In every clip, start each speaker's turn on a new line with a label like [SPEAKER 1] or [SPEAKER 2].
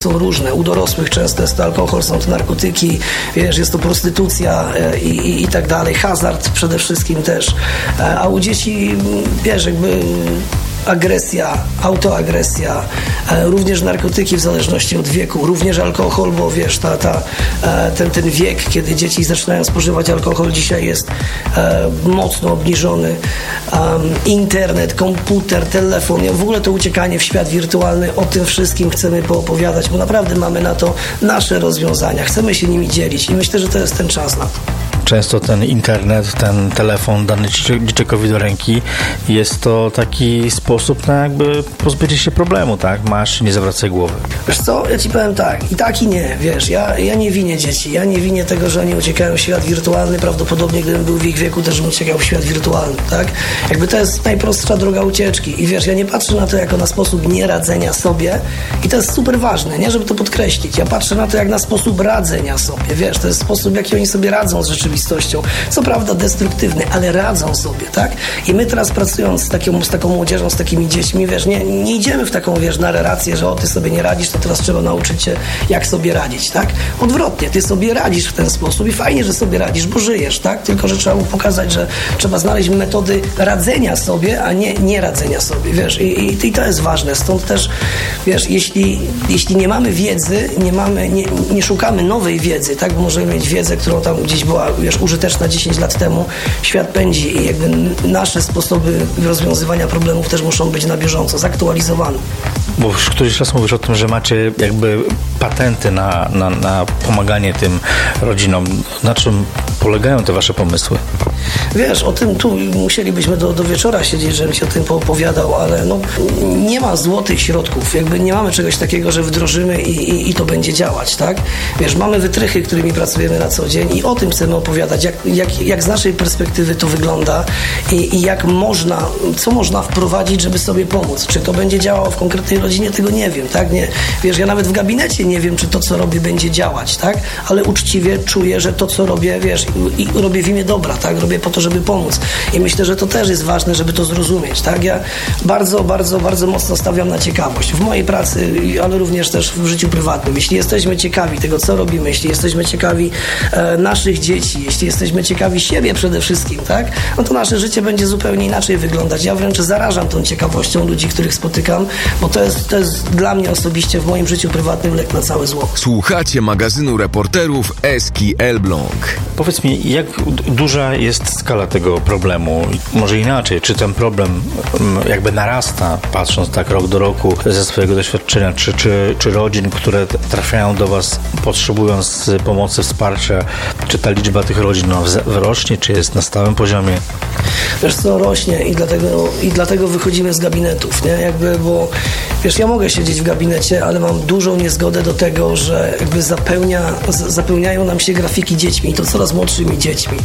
[SPEAKER 1] są różne. U dorosłych często jest to alkohol, są to narkotyki, wiesz, jest to prostytucja i tak dalej. Hazard przede wszystkim też. A u dzieci, wiesz, jakby agresja, autoagresja, również narkotyki w zależności od wieku, również alkohol, bo wiesz, ten wiek, kiedy dzieci zaczynają spożywać alkohol, dzisiaj jest mocno obniżony. Internet, komputer, telefon, w ogóle to uciekanie w świat wirtualny, o tym wszystkim chcemy poopowiadać, bo naprawdę mamy na to nasze rozwiązania, chcemy się nimi dzielić i myślę, że to jest ten czas na to.
[SPEAKER 2] Często ten internet, ten telefon dany dzieciakowi do ręki jest to taki sposób na jakby pozbycie się problemu, tak? Masz, nie zawracaj głowy.
[SPEAKER 1] Wiesz co, ja ci powiem tak i nie, wiesz, ja nie winię dzieci, ja nie winię tego, że oni uciekają w świat wirtualny, prawdopodobnie gdybym był w ich wieku, też bym uciekał w świat wirtualny, tak? Jakby to jest najprostsza droga ucieczki i wiesz, ja nie patrzę na to jako na sposób nieradzenia sobie i to jest super ważne, nie? Żeby to podkreślić, ja patrzę na to jak na sposób radzenia sobie, wiesz, to jest sposób, jaki oni sobie radzą z rzeczywistością. Co prawda destruktywny, ale radzą sobie, tak? I my teraz pracując z taką młodzieżą, z takimi dziećmi, wiesz, nie idziemy w taką, wiesz, narrację, że ty sobie nie radzisz, to teraz trzeba nauczyć cię, jak sobie radzić, tak? Odwrotnie, ty sobie radzisz w ten sposób i fajnie, że sobie radzisz, bo żyjesz, tak? Tylko, że trzeba mu pokazać, że trzeba znaleźć metody radzenia sobie, a nie radzenia sobie, wiesz? I to jest ważne. Stąd też, wiesz, jeśli nie mamy wiedzy, nie szukamy nowej wiedzy, tak? Bo możemy mieć wiedzę, którą tam gdzieś była, wiesz, użyteczna 10 lat temu, świat pędzi i jakby nasze sposoby rozwiązywania problemów też muszą być na bieżąco, zaktualizowane.
[SPEAKER 2] Bo już któryś raz mówisz o tym, że macie jakby patenty na pomaganie tym rodzinom. Na czym polegają te wasze pomysły?
[SPEAKER 1] Wiesz, o tym tu musielibyśmy do wieczora siedzieć, żebym się o tym poopowiadał, ale no, nie ma złotych środków. Jakby nie mamy czegoś takiego, że wdrożymy i to będzie działać, tak? Wiesz, mamy wytrychy, którymi pracujemy na co dzień i o tym chcemy opowiadać, jak z naszej perspektywy to wygląda i co można wprowadzić, żeby sobie pomóc. Czy to będzie działało w konkretnej rodzinie, tego nie wiem, tak? Nie, wiesz, ja nawet w gabinecie nie wiem, czy to, co robię, będzie działać, tak? Ale uczciwie czuję, że to, co robię, wiesz, i robię w imię dobra, tak? Robię po to, żeby pomóc. I myślę, że to też jest ważne, żeby to zrozumieć, tak? Ja bardzo, bardzo, bardzo mocno stawiam na ciekawość. W mojej pracy, ale również też w życiu prywatnym. Jeśli jesteśmy ciekawi tego, co robimy, jeśli jesteśmy ciekawi naszych dzieci, jeśli jesteśmy ciekawi siebie przede wszystkim, tak? No to nasze życie będzie zupełnie inaczej wyglądać. Ja wręcz zarażam tą ciekawością ludzi, których spotykam, bo to jest dla mnie osobiście w moim życiu prywatnym lek na całe zło.
[SPEAKER 3] Słuchacie magazynu reporterów Eski Elbląg.
[SPEAKER 2] Powiedz mi, jak duża jest skala tego problemu? Może inaczej, czy ten problem jakby narasta, patrząc tak rok do roku ze swojego doświadczenia, czy rodzin, które trafiają do was potrzebując pomocy, wsparcia, czy ta liczba tych rodzin rośnie, czy jest na stałym poziomie?
[SPEAKER 1] Wiesz co, rośnie i dlatego wychodzimy z gabinetów, nie? Jakby, bo wiesz, ja mogę siedzieć w gabinecie, ale mam dużą niezgodę do tego, że jakby zapełniają nam się grafiki dziećmi i to coraz młodszymi dziećmi.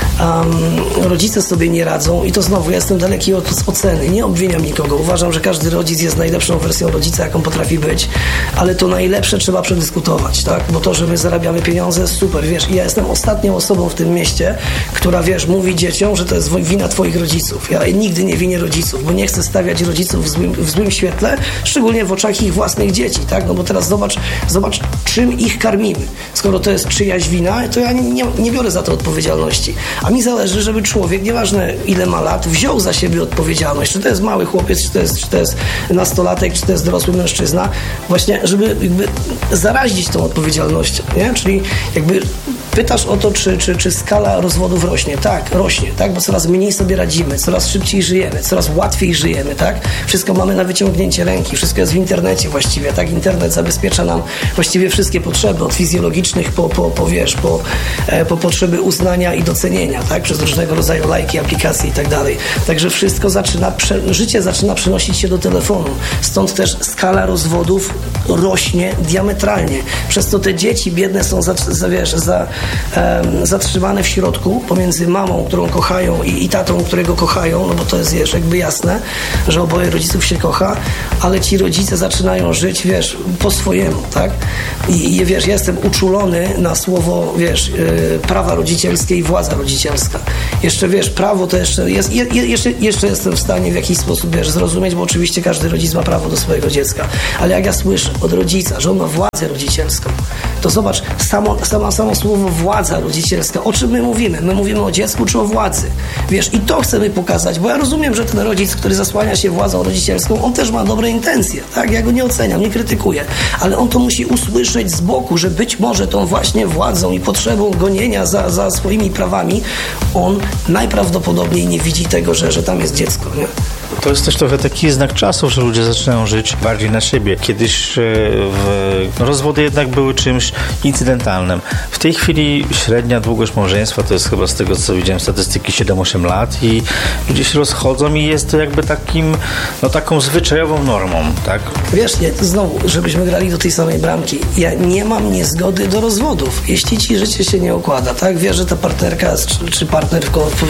[SPEAKER 1] Rodzice sobie nie radzą i to znowu, ja jestem daleki od oceny, nie obwiniam nikogo. Uważam, że każdy rodzic jest najlepszą wersją rodzica, jaką potrafi być, ale to najlepsze trzeba przedyskutować, tak? Bo to, że my zarabiamy pieniądze, super, wiesz, i ja jestem ostatnią osobą w tym mieście, która, wiesz, mówi dzieciom, że to jest wina twoich rodziców. Ja nigdy nie winię rodziców, bo nie chcę stawiać rodziców w złym świetle, szczególnie w oczach ich własnych dzieci, tak? No bo teraz zobacz, czym ich karmimy. Skoro to jest czyjaś wina, to ja nie biorę za to odpowiedzialności. A mi zależy, żeby człowiek, nieważne ile ma lat, wziął za siebie odpowiedzialność. Czy to jest mały chłopiec, czy to jest nastolatek, czy to jest dorosły mężczyzna. Właśnie, żeby jakby zarazić tą odpowiedzialnością, nie? Czyli jakby pytasz o to, czy skala rozwodów rośnie. Tak, rośnie, tak? Bo coraz mniej sobie radzimy, coraz szybciej żyjemy, coraz łatwiej żyjemy, tak? Wszystko mamy na wyciągnięcie ręki, wszystko jest w internecie właściwie, tak? Internet zabezpiecza nam właściwie wszystkie potrzeby, od fizjologicznych po potrzeby uznania i docenienia, tak? Przez różnego rodzaju lajki, aplikacje i tak dalej. Także wszystko życie zaczyna przenosić się do telefonu. Stąd też skala rozwodów rośnie diametralnie. Przez to te dzieci biedne są zatrzymane w środku pomiędzy mamą, którą kochają i tatą, którego kochają, no bo to jest, wiesz, jakby jasne, że oboje rodziców się kocha, ale ci rodzice zaczynają żyć, wiesz, po swojemu, tak? I wiesz, ja jestem uczulony na słowo, wiesz, prawa rodzicielskie i władza rodzicielska. Jeszcze, wiesz, prawo to jeszcze jest, jeszcze jestem w stanie w jakiś sposób, wiesz, zrozumieć, bo oczywiście każdy rodzic ma prawo do swojego dziecka, ale jak ja słyszę od rodzica, że on ma władzę rodzicielską, to zobacz, samo słowo władza rodzicielska, o czym my mówimy? My mówimy o dziecku czy o władzy? Wiesz, i to chcemy pokazać, bo ja rozumiem, że ten rodzic, który zasłania się władzą rodzicielską, on też ma dobre intencje, tak? Ja go nie oceniam, nie krytykuję, ale on to musi usłyszeć z boku, że być może tą właśnie władzą i potrzebą gonienia za swoimi prawami, on najprawdopodobniej nie widzi tego, że tam jest dziecko, nie?
[SPEAKER 2] To jest też trochę taki znak czasu, że ludzie zaczynają żyć bardziej na siebie. Kiedyś rozwody jednak były czymś incydentalnym. W tej chwili średnia długość małżeństwa to jest chyba, z tego co widziałem statystyki, 7-8 lat i ludzie się rozchodzą i jest to jakby taką zwyczajową normą, tak?
[SPEAKER 1] Wiesz, znowu, żebyśmy grali do tej samej bramki. Ja nie mam niezgody do rozwodów. Jeśli ci życie się nie układa, tak? Wiesz, że ta partnerka czy partner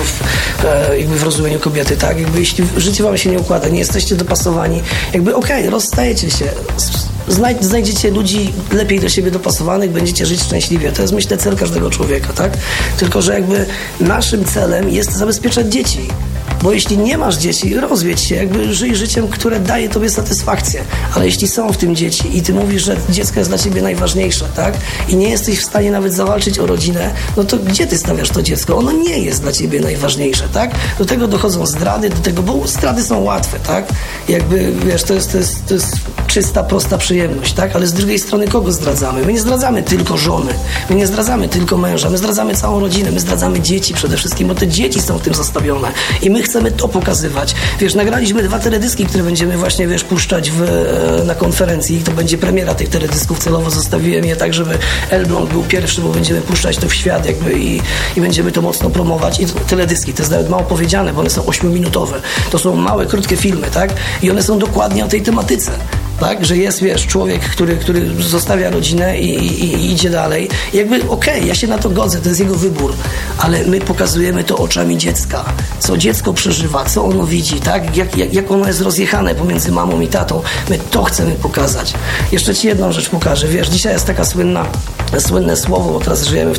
[SPEAKER 1] jakby w rozumieniu kobiety, tak? Jakby jeśli życie wam się nie układa, nie jesteście dopasowani, jakby rozstajecie się, znajdziecie ludzi lepiej do siebie dopasowanych, będziecie żyć szczęśliwie. To jest, myślę, cel każdego człowieka, tak? Tylko że jakby naszym celem jest zabezpieczać dzieci. Bo jeśli nie masz dzieci, rozwiedź się, jakby żyj życiem, które daje tobie satysfakcję. Ale jeśli są w tym dzieci i ty mówisz, że dziecko jest dla ciebie najważniejsze, tak? I nie jesteś w stanie nawet zawalczyć o rodzinę, no to gdzie ty stawiasz to dziecko? Ono nie jest dla ciebie najważniejsze, tak? Do tego dochodzą zdrady, bo zdrady są łatwe, tak? Jakby, wiesz, to jest czysta, prosta przyjemność, tak? Ale z drugiej strony kogo zdradzamy? My nie zdradzamy tylko żony, my nie zdradzamy tylko męża, my zdradzamy całą rodzinę, my zdradzamy dzieci przede wszystkim, bo te dzieci są w tym zastawione i my chcemy to pokazywać. Wiesz, nagraliśmy 2 teledyski, które będziemy właśnie, wiesz, puszczać na konferencji i to będzie premiera tych teledysków. Celowo zostawiłem je tak, żeby Elbląg był pierwszy, bo będziemy puszczać to w świat jakby i będziemy to mocno promować. I teledyski, to jest nawet mało powiedziane, bo one są 8-minutowe. To są małe, krótkie filmy, tak? I one są dokładnie o tej tematyce. Tak, że jest, wiesz, człowiek, który zostawia rodzinę i idzie dalej. I jakby ja się na to godzę, to jest jego wybór, ale my pokazujemy to oczami dziecka. Co dziecko przeżywa, co ono widzi, tak? Jak ono jest rozjechane pomiędzy mamą i tatą. My to chcemy pokazać. Jeszcze ci jedną rzecz pokażę. Wiesz, dzisiaj jest taka słynne słowo, bo teraz żyjemy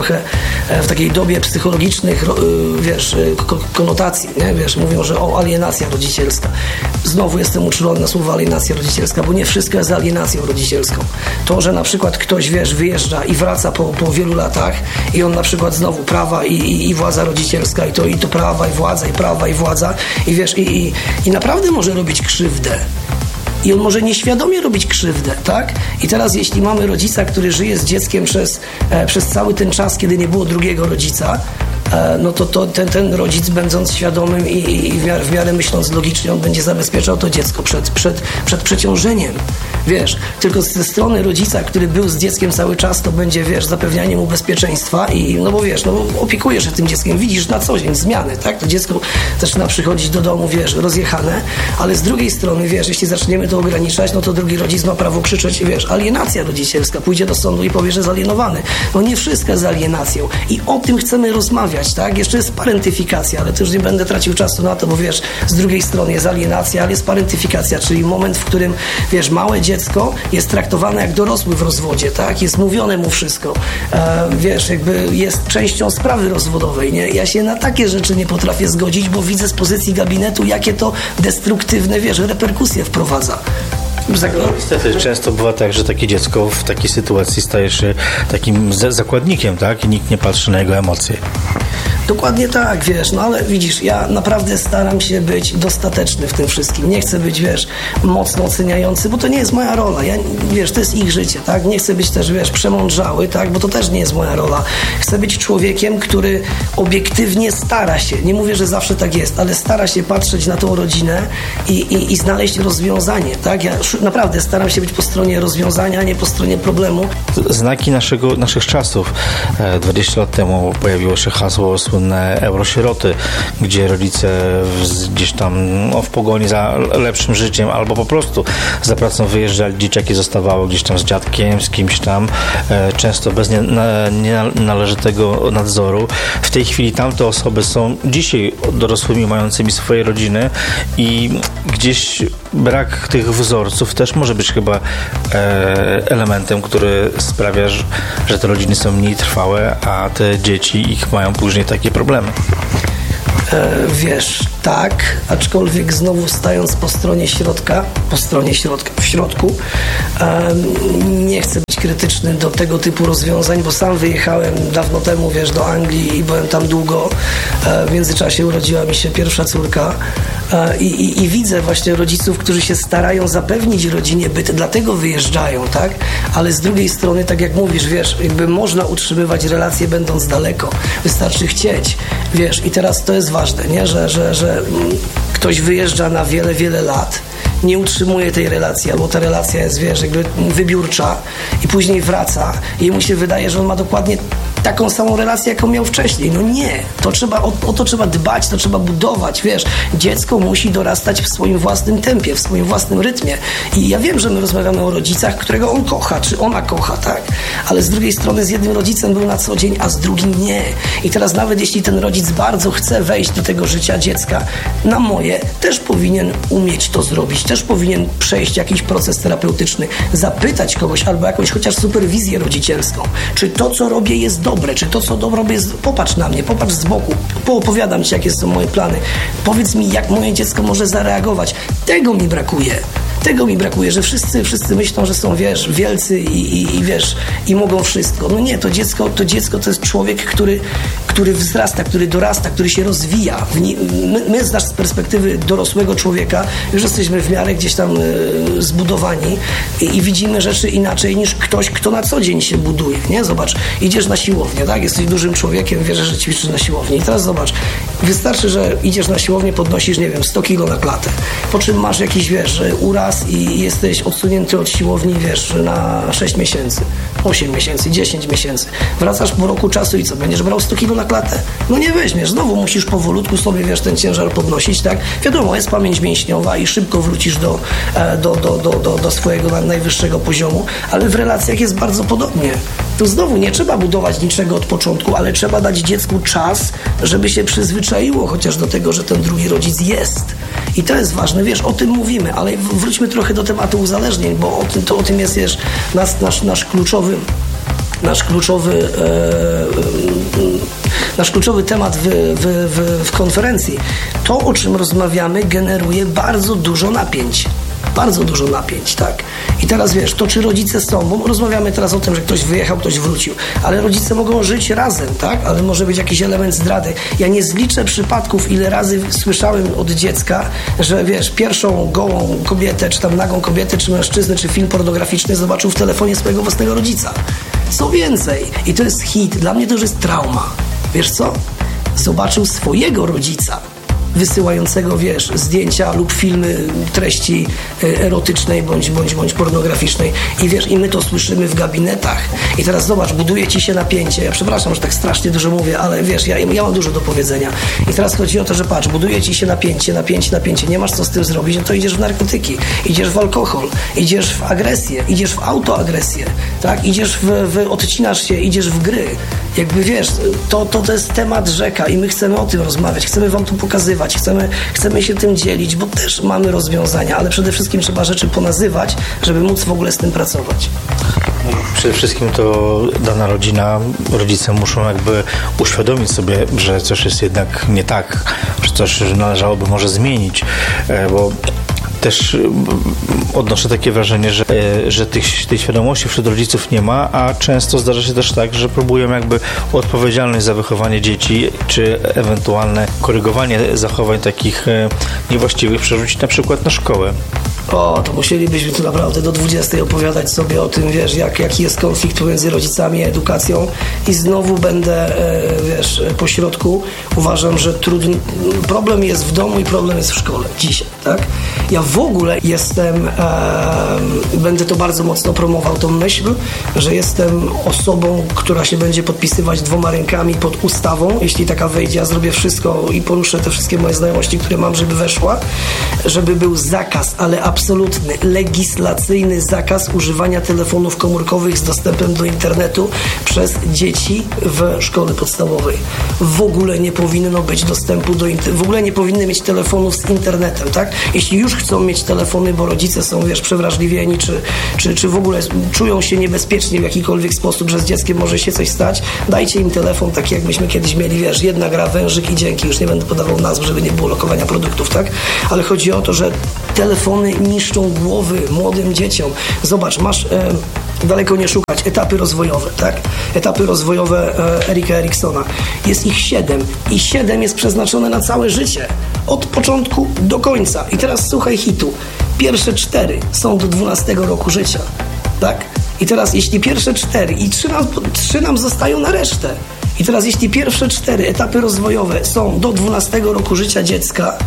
[SPEAKER 1] w takiej dobie psychologicznych, wiesz, konotacji, nie? Wiesz, mówią, że alienacja rodzicielska. Znowu jestem uczulony na słowo alienacja rodzicielska, bo nie wszystko jest alienacją rodzicielską. To, że na przykład ktoś, wiesz, wyjeżdża i wraca po wielu latach i on na przykład znowu prawa i władza rodzicielska i to prawa i władza i wiesz, i naprawdę może robić krzywdę. I on może nieświadomie robić krzywdę, tak? I teraz jeśli mamy rodzica, który żyje z dzieckiem przez cały ten czas, kiedy nie było drugiego rodzica, no to ten rodzic, będąc świadomym i w miarę myśląc logicznie, on będzie zabezpieczał to dziecko przed przeciążeniem. Wiesz, tylko ze strony rodzica, który był z dzieckiem cały czas, to będzie, wiesz, zapewnianie mu bezpieczeństwa no bo wiesz, opiekujesz się tym dzieckiem, widzisz na co dzień zmiany, tak? To dziecko zaczyna przychodzić do domu, wiesz, rozjechane, ale z drugiej strony, wiesz, jeśli zaczniemy to ograniczać, no to drugi rodzic ma prawo krzyczeć, wiesz, alienacja rodzicielska, pójdzie do sądu i powie, że jest alienowany. No nie wszystko jest alienacją i o tym chcemy rozmawiać, tak? Jeszcze jest parentyfikacja, ale to już nie będę tracił czasu na to, bo wiesz, z drugiej strony jest alienacja, ale jest parentyfikacja, czyli moment, w którym, wiesz, małe dziecko jest traktowane jak dorosły w rozwodzie, tak? Jest mówione mu wszystko. Wiesz, jakby jest częścią sprawy rozwodowej, nie? Ja się na takie rzeczy nie potrafię zgodzić, bo widzę z pozycji gabinetu, jakie to destruktywne, wiesz, reperkusje wprowadza.
[SPEAKER 2] Niestety często bywa tak, że takie dziecko w takiej sytuacji staje się takim zakładnikiem, tak? I nikt nie patrzy na jego emocje.
[SPEAKER 1] Dokładnie tak, wiesz, no ale widzisz, ja naprawdę staram się być dostateczny w tym wszystkim. Nie chcę być, wiesz, mocno oceniający, bo to nie jest moja rola. Wiesz, to jest ich życie, tak? Nie chcę być też, wiesz, przemądrzały, tak? Bo to też nie jest moja rola. Chcę być człowiekiem, który obiektywnie stara się, nie mówię, że zawsze tak jest, ale stara się patrzeć na tą rodzinę i znaleźć rozwiązanie, tak? Ja naprawdę staram się być po stronie rozwiązania, a nie po stronie problemu.
[SPEAKER 2] Znaki naszych czasów. 20 lat temu pojawiło się hasło słynne Eurosieroty, gdzie rodzice gdzieś tam w pogoni za lepszym życiem albo po prostu za pracą wyjeżdżali, dzieciaki zostawały gdzieś tam z dziadkiem, z kimś tam, często bez nienależytego nadzoru. W tej chwili tamte osoby są dzisiaj dorosłymi, mającymi swoje rodziny i gdzieś brak tych wzorców też może być chyba elementem, który sprawia, że te rodziny są mniej trwałe, a te dzieci ich mają później takie problemy.
[SPEAKER 1] Wiesz, tak, aczkolwiek znowu stając po stronie środka, w środku, nie chcę być krytyczny do tego typu rozwiązań, bo sam wyjechałem dawno temu, wiesz, do Anglii i byłem tam długo. W międzyczasie urodziła mi się pierwsza córka i widzę właśnie rodziców, którzy się starają zapewnić rodzinie byt, dlatego wyjeżdżają, tak? Ale z drugiej strony, tak jak mówisz, wiesz, jakby można utrzymywać relacje będąc daleko. Wystarczy chcieć, wiesz, i teraz to jest ważne, nie? Że ktoś wyjeżdża na wiele, wiele lat, nie utrzymuje tej relacji, albo ta relacja jest, wiesz, jakby wybiórcza i później wraca i mu się wydaje, że on ma dokładnie taką samą relację, jaką miał wcześniej. No nie, o to trzeba dbać, to trzeba budować, wiesz. Dziecko musi dorastać w swoim własnym tempie, w swoim własnym rytmie. I ja wiem, że my rozmawiamy o rodzicach, którego on kocha, czy ona kocha, tak? Ale z drugiej strony z jednym rodzicem był na co dzień, a z drugim nie. I teraz nawet jeśli ten rodzic bardzo chce wejść do tego życia dziecka, na moje też powinien umieć to zrobić, też powinien przejść jakiś proces terapeutyczny, zapytać kogoś albo jakąś chociaż superwizję rodzicielską, czy to, co robię, jest dobre, czy to, co robię, jest... Popatrz na mnie, popatrz z boku, poopowiadam ci, jakie są moje plany. Powiedz mi, jak moje dziecko może zareagować. Tego mi brakuje, że wszyscy myślą, że są, wiesz, wielcy i wiesz, i mogą wszystko. No nie, to dziecko to jest człowiek, który wzrasta, który dorasta, który się rozwija. My z perspektywy dorosłego człowieka już jesteśmy w miarę gdzieś tam zbudowani i widzimy rzeczy inaczej niż ktoś, kto na co dzień się buduje, nie? Zobacz, idziesz na siłownię, tak? Jesteś dużym człowiekiem, wiesz, że ćwiczysz na siłowni. I teraz zobacz, wystarczy, że idziesz na siłownię, podnosisz, nie wiem, 100 kilo na klatę, po czym masz jakiś, wiesz, uraz i jesteś odsunięty od siłowni, wiesz, na 6 miesięcy, 8 miesięcy, 10 miesięcy. Wracasz po roku czasu i co? Będziesz brał 100 kilo na klatę? No nie weźmiesz. Znowu musisz powolutku sobie, wiesz, ten ciężar podnosić, tak? Wiadomo, jest pamięć mięśniowa i szybko wrócisz do swojego najwyższego poziomu, ale w relacjach jest bardzo podobnie. Tu znowu nie trzeba budować niczego od początku, ale trzeba dać dziecku czas, żeby się przyzwyczaiło chociaż do tego, że ten drugi rodzic jest. I to jest ważne, wiesz, o tym mówimy, ale wróćmy trochę do tematu uzależnień, bo o tym jest, wiesz, nasz kluczowy temat w konferencji. To, o czym rozmawiamy, generuje bardzo dużo napięć. Tak. I teraz wiesz, to czy rodzice są, bo rozmawiamy teraz o tym, że ktoś wyjechał, ktoś wrócił, ale rodzice mogą żyć razem, tak? Ale może być jakiś element zdrady. Ja nie zliczę przypadków, ile razy słyszałem od dziecka, że wiesz, pierwszą gołą kobietę, czy tam nagą kobietę, czy mężczyznę, czy film pornograficzny zobaczył w telefonie swojego własnego rodzica. Co więcej, i to jest hit, dla mnie to już jest trauma. Wiesz co? Zobaczył swojego rodzica wysyłającego, wiesz, zdjęcia lub filmy treści erotycznej bądź pornograficznej i wiesz, i my to słyszymy w gabinetach. I teraz zobacz, buduje ci się napięcie. Ja przepraszam, że tak strasznie dużo mówię, ale wiesz, ja mam dużo do powiedzenia. I teraz chodzi o to, że patrz, buduje ci się napięcie, nie masz co z tym zrobić, no to idziesz w narkotyki, idziesz w alkohol, idziesz w agresję, idziesz w autoagresję, tak? Idziesz odcinasz się, idziesz w gry. Jakby wiesz, to jest temat rzeka i my chcemy o tym rozmawiać, chcemy wam to pokazywać, chcemy się tym dzielić, bo też mamy rozwiązania, ale przede wszystkim trzeba rzeczy ponazywać, żeby móc w ogóle z tym pracować.
[SPEAKER 2] Przede wszystkim to dana rodzina, rodzice muszą jakby uświadomić sobie, że coś jest jednak nie tak, że coś należałoby może zmienić, bo też odnoszę takie wrażenie, że tej świadomości wśród rodziców nie ma, a często zdarza się też tak, że próbują jakby odpowiedzialność za wychowanie dzieci, czy ewentualne korygowanie zachowań takich niewłaściwych przerzucić na przykład na szkołę.
[SPEAKER 1] to musielibyśmy tu naprawdę do 20 opowiadać sobie o tym, wiesz, jaki jest konflikt pomiędzy rodzicami a edukacją i znowu będę, wiesz, po środku. Uważam, że problem jest w domu i problem jest w szkole dzisiaj, tak? Ja w ogóle będę to bardzo mocno promował, tą myśl, że jestem osobą, która się będzie podpisywać 2 rękami pod ustawą, jeśli taka wejdzie, ja zrobię wszystko i poruszę te wszystkie moje znajomości, które mam, żeby weszła, żeby był zakaz, ale absolutny, legislacyjny zakaz używania telefonów komórkowych z dostępem do internetu przez dzieci w szkole podstawowej. W ogóle nie powinno być dostępu do internetu, w ogóle nie powinny mieć telefonów z internetem, tak? Jeśli już chcą mieć telefony, bo rodzice są, wiesz, przewrażliwieni, czy w ogóle czują się niebezpiecznie w jakikolwiek sposób, że z dzieckiem może się coś stać, dajcie im telefon taki, jak myśmy kiedyś mieli, wiesz, jedna gra, wężyk i dzięki, już nie będę podawał nazw, żeby nie było lokowania produktów, tak? Ale chodzi o to, że telefony niszczą głowy młodym dzieciom. Zobacz, masz daleko nie szukać, etapy rozwojowe, tak? Etapy rozwojowe Erika Eriksona. Jest ich 7 i 7 jest przeznaczone na całe życie. Od początku do końca. I teraz słuchaj hitu. Pierwsze 4 są do 12 roku życia, tak? I teraz jeśli pierwsze 4 i 3 nam zostają na resztę. I teraz jeśli pierwsze 4 etapy rozwojowe są do 12 roku życia dziecka,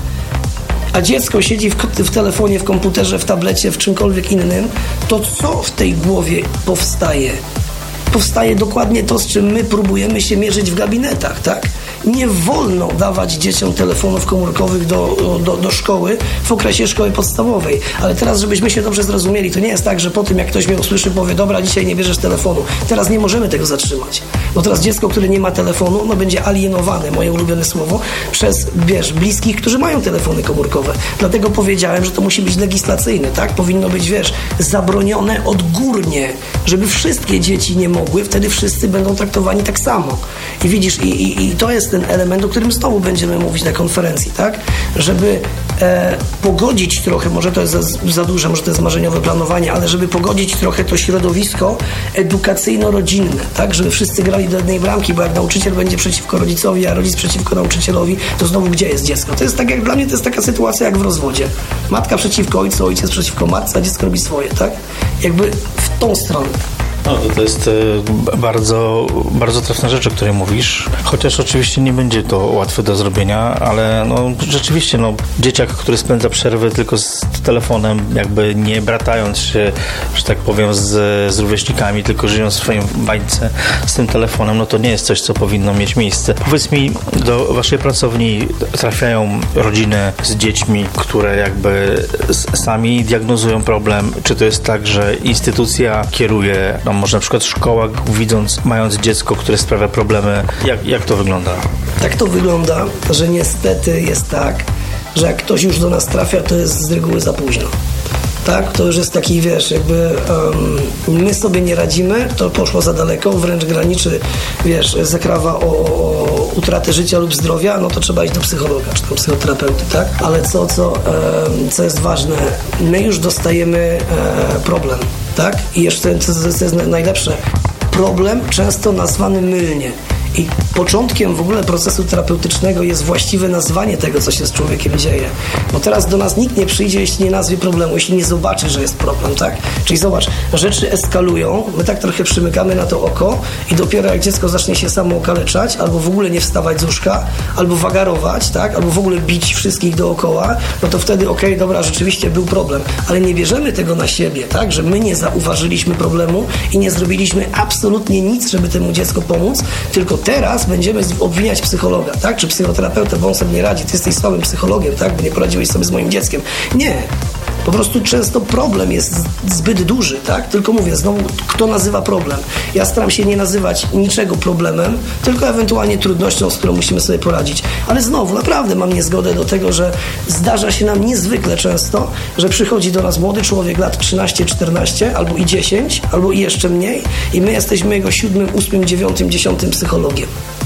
[SPEAKER 1] a dziecko siedzi w telefonie, w komputerze, w tablecie, w czymkolwiek innym, to co w tej głowie powstaje? Powstaje dokładnie to, z czym my próbujemy się mierzyć w gabinetach, tak? Nie wolno dawać dzieciom telefonów komórkowych do szkoły w okresie szkoły podstawowej. Ale teraz, żebyśmy się dobrze zrozumieli, to nie jest tak, że po tym, jak ktoś mnie usłyszy, powie, dobra, dzisiaj nie bierzesz telefonu. Teraz nie możemy tego zatrzymać. Bo teraz dziecko, które nie ma telefonu, będzie alienowane, moje ulubione słowo, przez, wiesz, bliskich, którzy mają telefony komórkowe. Dlatego powiedziałem, że to musi być legislacyjne, tak? Powinno być, wiesz, zabronione odgórnie, żeby wszystkie dzieci nie mogły, wtedy wszyscy będą traktowani tak samo. I widzisz, i to jest ten element, o którym znowu będziemy mówić na konferencji, tak? Żeby pogodzić trochę, może to jest za duże, może to jest marzeniowe planowanie, ale żeby pogodzić trochę to środowisko edukacyjno-rodzinne, tak? Żeby wszyscy grali do jednej bramki, bo jak nauczyciel będzie przeciwko rodzicowi, a rodzic przeciwko nauczycielowi, to znowu gdzie jest dziecko? To jest tak, jak dla mnie to jest taka sytuacja jak w rozwodzie. Matka przeciwko ojcu, ojciec przeciwko matce, a dziecko robi swoje, tak? Jakby w tą stronę.
[SPEAKER 2] No to jest bardzo, bardzo trafna rzecz, o której mówisz, chociaż oczywiście nie będzie to łatwe do zrobienia, ale no rzeczywiście dzieciak, który spędza przerwy tylko z telefonem, jakby nie bratając się, że tak powiem, z rówieśnikami, tylko żyjąc w swoim bańce z tym telefonem, no to nie jest coś, co powinno mieć miejsce. Powiedz mi, do waszej pracowni trafiają rodziny z dziećmi, które jakby sami diagnozują problem, czy to jest tak, że instytucja kieruje, może na przykład szkoła, mając dziecko, które sprawia problemy. Jak to wygląda?
[SPEAKER 1] Tak to wygląda, że niestety jest tak, że jak ktoś już do nas trafia, to jest z reguły za późno. Tak? To już jest taki, wiesz, jakby my sobie nie radzimy, to poszło za daleko, wręcz graniczy, wiesz, zakrawa o utratę życia lub zdrowia, no to trzeba iść do psychologa, czy do psychoterapeuty, tak? Ale co jest ważne, my już dostajemy problem, tak? I jeszcze, co jest najlepsze, problem często nazwany mylnie. I początkiem w ogóle procesu terapeutycznego jest właściwe nazwanie tego, co się z człowiekiem dzieje. Bo teraz do nas nikt nie przyjdzie, jeśli nie nazwie problemu, jeśli nie zobaczy, że jest problem, tak? Czyli zobacz, rzeczy eskalują, my tak trochę przymykamy na to oko i dopiero jak dziecko zacznie się samo okaleczać, albo w ogóle nie wstawać z łóżka, albo wagarować, tak? Albo w ogóle bić wszystkich dookoła, no to wtedy okej, dobra, rzeczywiście był problem. Ale nie bierzemy tego na siebie, tak? Że my nie zauważyliśmy problemu i nie zrobiliśmy absolutnie nic, żeby temu dziecku pomóc, tylko teraz będziemy obwiniać psychologa, tak? Czy psychoterapeutę, bo on sobie nie radzi, ty jesteś słabym psychologiem, tak? Bo nie poradziłeś sobie z moim dzieckiem. Nie. Po prostu często problem jest zbyt duży, tak? Tylko mówię, znowu, kto nazywa problem? Ja staram się nie nazywać niczego problemem, tylko ewentualnie trudnością, z którą musimy sobie poradzić. Ale znowu, naprawdę mam niezgodę do tego, że zdarza się nam niezwykle często, że przychodzi do nas młody człowiek lat 13, 14, albo i 10, albo i jeszcze mniej i my jesteśmy jego 7, 8, 9, 10 psychologiem.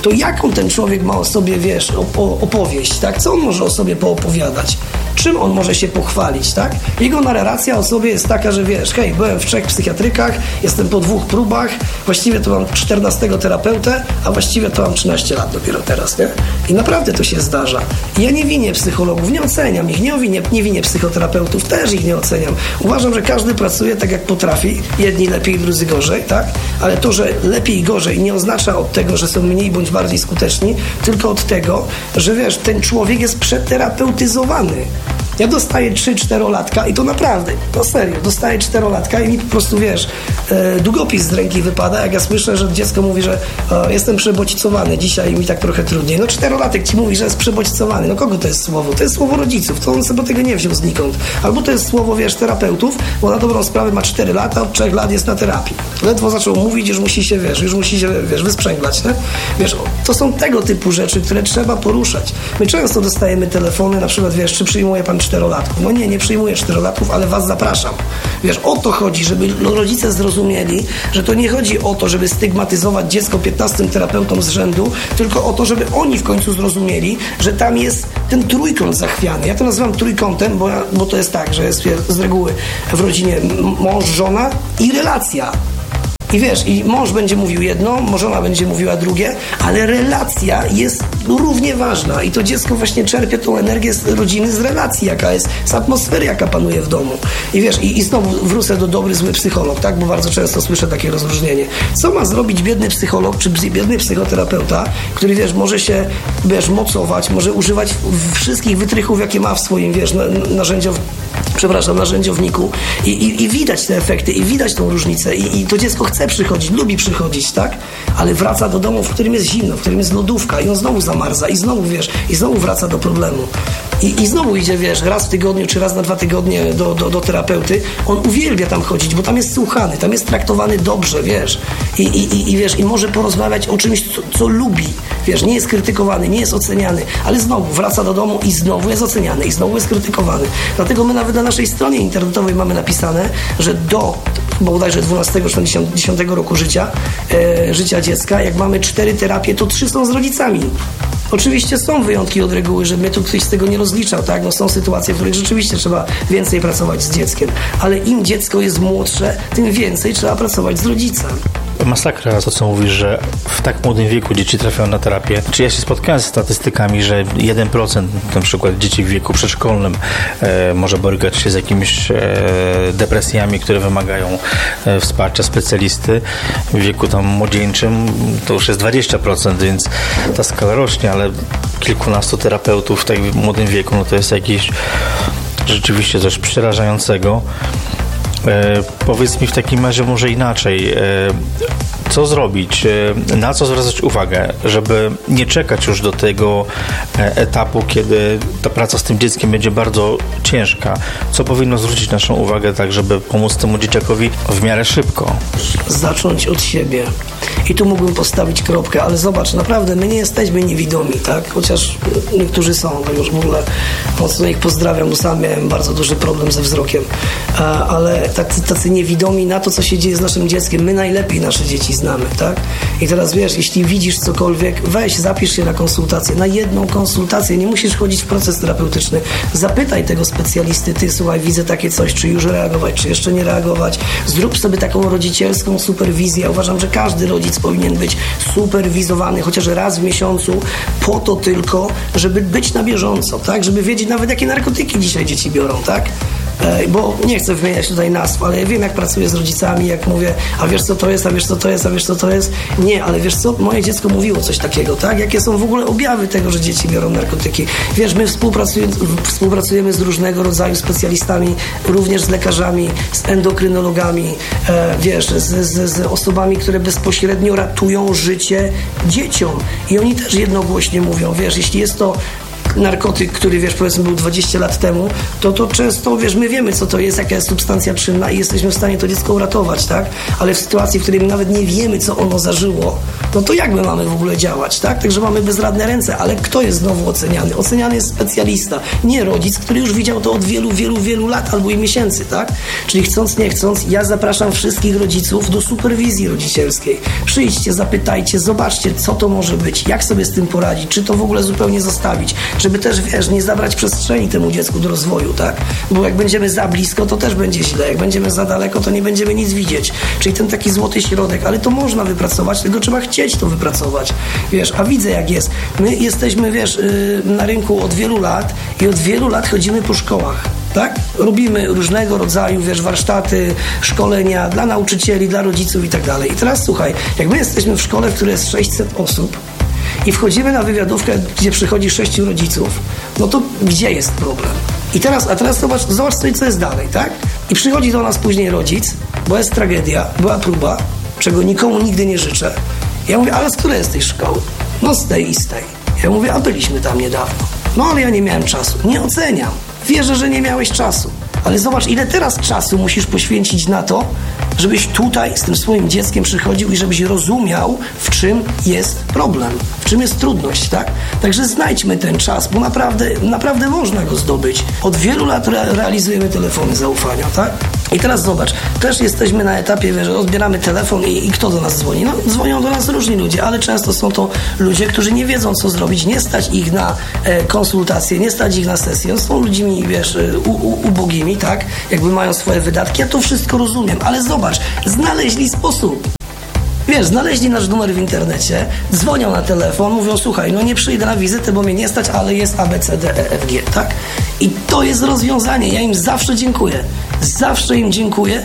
[SPEAKER 1] to jaką ten człowiek ma o sobie, wiesz, opowieść, tak? Co on może o sobie poopowiadać? Czym on może się pochwalić, tak? Jego narracja o sobie jest taka, że wiesz, hej, byłem w 3 psychiatrykach, jestem po 2 próbach, właściwie to mam 14 terapeutę, a właściwie to mam 13 lat dopiero teraz, nie? I naprawdę to się zdarza. I ja nie winię psychologów, nie oceniam ich, nie winię psychoterapeutów, też ich nie oceniam. Uważam, że każdy pracuje tak, jak potrafi, jedni lepiej, drudzy gorzej, tak? Ale to, że lepiej i gorzej nie oznacza od tego, że są mniej bądź bardziej skuteczni, tylko od tego, że wiesz, ten człowiek jest przeterapeutyzowany. Ja dostaję 3-4-latka i to naprawdę, no serio, dostaję 4-latka i mi po prostu, wiesz, długopis z ręki wypada, jak ja słyszę, że dziecko mówi, że jestem przebodźcowany dzisiaj i mi tak trochę trudniej. No 4-latek ci mówi, że jest przebodźcowany. No kogo to jest słowo? To jest słowo rodziców, to on sobie tego nie wziął znikąd. Albo to jest słowo, wiesz, terapeutów, bo na dobrą sprawę ma 4 lata, od 3 lat jest na terapii. Ledwo zaczął mówić, już musi się, wiesz, wysprzęglać, nie? Wiesz, to są tego typu rzeczy, które trzeba poruszać. My często dostajemy telefony, na przykład, wiesz, czy przyjmuje pan 4-latków? No nie przyjmuję 4-latków, ale was zapraszam. Wiesz, o to chodzi, żeby rodzice zrozumieli, że to nie chodzi o to, żeby stygmatyzować dziecko 15 terapeutom z rzędu, tylko o to, żeby oni w końcu zrozumieli, że tam jest ten trójkąt zachwiany. Ja to nazywam trójkątem, bo to jest tak, że jest z reguły w rodzinie mąż, żona i relacja. I wiesz, i mąż będzie mówił jedno, żona będzie mówiła drugie, ale relacja jest równie ważna i to dziecko właśnie czerpie tą energię z rodziny, z relacji, jaka jest, z atmosfery, jaka panuje w domu. I wiesz, i znowu wrócę do dobry, zły psycholog, tak? Bo bardzo często słyszę takie rozróżnienie. Co ma zrobić biedny psycholog, czy biedny psychoterapeuta, który, wiesz, może się, wiesz, mocować, może używać wszystkich wytrychów, jakie ma w swoim, wiesz, narzędziowniku i widać te efekty, i widać tą różnicę i to dziecko chce przychodzić, lubi przychodzić, tak? Ale wraca do domu, w którym jest zimno, w którym jest lodówka i on znowu zamarza i znowu, wiesz, i znowu wraca do problemu. I znowu idzie, wiesz, raz w tygodniu czy raz na 2 tygodnie do terapeuty. On uwielbia tam chodzić, bo tam jest słuchany, tam jest traktowany dobrze, wiesz. I wiesz, i może porozmawiać o czymś, co lubi. Wiesz, nie jest krytykowany, nie jest oceniany, ale znowu wraca do domu i znowu jest oceniany, i znowu jest krytykowany. Dlatego my nawet na naszej stronie internetowej mamy napisane, że do bodajże 12 czy 10 roku życia dziecka, jak mamy 4 terapie, to 3 są z rodzicami. Oczywiście są wyjątki od reguły, że mnie tu ktoś z tego nie rozliczał, tak? No są sytuacje, w których rzeczywiście trzeba więcej pracować z dzieckiem, ale im dziecko jest młodsze, tym więcej trzeba pracować z rodzicem.
[SPEAKER 2] Masakra to, co mówisz, że w tak młodym wieku dzieci trafiają na terapię. Czy ja się spotkałem z statystykami, że 1% na przykład dzieci w wieku przedszkolnym może borykać się z jakimiś depresjami, które wymagają wsparcia specjalisty. W wieku tam młodzieńczym to już jest 20%, więc ta skala rośnie, ale kilkunastu terapeutów w tak młodym wieku, no to jest jakieś rzeczywiście coś przerażającego. Powiedz mi w takim razie może inaczej, co zrobić, na co zwracać uwagę, żeby nie czekać już do tego etapu, kiedy ta praca z tym dzieckiem będzie bardzo ciężka. Co powinno zwrócić naszą uwagę tak, żeby pomóc temu dzieciakowi w miarę szybko?
[SPEAKER 1] Zacząć od siebie. I tu mógłbym postawić kropkę, ale zobacz, naprawdę my nie jesteśmy niewidomi, tak? Chociaż niektórzy są, to już w ogóle mocno ich pozdrawiam, bo sam miałem bardzo duży problem ze wzrokiem. Ale tacy niewidomi na to, co się dzieje z naszym dzieckiem, my najlepiej nasze dzieci znamy, tak? I teraz wiesz, jeśli widzisz cokolwiek, weź, zapisz się na konsultację, na jedną konsultację, nie musisz wchodzić w proces terapeutyczny. Zapytaj tego specjalisty, ty słuchaj, widzę takie coś, czy już reagować, czy jeszcze nie reagować. Zrób sobie taką rodzicielską superwizję. Ja uważam, że każdy rodzic powinien być superwizowany chociaż raz w miesiącu po to tylko, żeby być na bieżąco, tak? Żeby wiedzieć nawet, jakie narkotyki dzisiaj dzieci biorą, tak? Bo nie chcę wymieniać tutaj nazw, ale ja wiem, jak pracuję z rodzicami, jak mówię, a wiesz co to jest, a wiesz co to jest, a wiesz co to jest. Nie, ale wiesz co, moje dziecko mówiło coś takiego, tak? Jakie są w ogóle objawy tego, że dzieci biorą narkotyki. Wiesz, my współpracujemy z różnego rodzaju specjalistami, również z lekarzami, z endokrynologami, wiesz, z osobami, które bezpośrednio ratują życie dzieciom. I oni też jednogłośnie mówią, wiesz, jeśli jest to narkotyk, który, wiesz, powiedzmy był 20 lat temu, to często, wiesz, my wiemy, co to jest, jaka jest substancja czynna i jesteśmy w stanie to dziecko uratować, tak? Ale w sytuacji, w której my nawet nie wiemy, co ono zażyło, no to jak my mamy w ogóle działać, tak? Także mamy bezradne ręce, ale kto jest znowu oceniany? Oceniany jest specjalista, nie rodzic, który już widział to od wielu lat albo i miesięcy, tak? Czyli chcąc, nie chcąc, ja zapraszam wszystkich rodziców do superwizji rodzicielskiej. Przyjdźcie, zapytajcie, zobaczcie, co to może być, jak sobie z tym poradzić, czy to w ogóle zupełnie zostawić, żeby też, wiesz, nie zabrać przestrzeni temu dziecku do rozwoju, tak? Bo jak będziemy za blisko, to też będzie źle, jak będziemy za daleko, to nie będziemy nic widzieć. Czyli ten taki złoty środek, ale to można wypracować, tylko trzeba chcieć to wypracować, wiesz, a widzę jak jest. My jesteśmy, wiesz, na rynku od wielu lat i od wielu lat chodzimy po szkołach. Tak? Robimy różnego rodzaju, wiesz, warsztaty, szkolenia dla nauczycieli, dla rodziców i tak dalej. I teraz słuchaj, jak my jesteśmy w szkole, w której jest 600 osób i wchodzimy na wywiadówkę, gdzie przychodzi 6 rodziców, no to gdzie jest problem? A teraz zobacz sobie, co jest dalej, tak? I przychodzi do nas później rodzic, bo jest tragedia, była próba, czego nikomu nigdy nie życzę. Ja mówię, ale z której jest tej szkoły? No z tej i z tej. Ja mówię, a byliśmy tam niedawno. No ale ja nie miałem czasu. Nie oceniam. Wierzę, że nie miałeś czasu. Ale zobacz, ile teraz czasu musisz poświęcić na to, żebyś tutaj z tym swoim dzieckiem przychodził i żebyś rozumiał, w czym jest problem, w czym jest trudność, tak? Także znajdźmy ten czas, bo naprawdę można go zdobyć. Od wielu lat realizujemy telefony zaufania, tak? I teraz zobacz, też jesteśmy na etapie, że odbieramy telefon i kto do nas dzwoni? No, dzwonią do nas różni ludzie, ale często są to ludzie, którzy nie wiedzą, co zrobić, nie stać ich na konsultacje, nie stać ich na sesję, są ludźmi, wiesz, ubogimi, tak? Jakby mają swoje wydatki, ja to wszystko rozumiem, ale zobacz, znaleźli sposób. Wiesz, znaleźli nasz numer w internecie, dzwonią na telefon, mówią, słuchaj, no nie przyjdę na wizytę, bo mnie nie stać, ale jest A, B, C, D, E, F, G, tak? I to jest rozwiązanie, ja im zawsze dziękuję. Zawsze im dziękuję,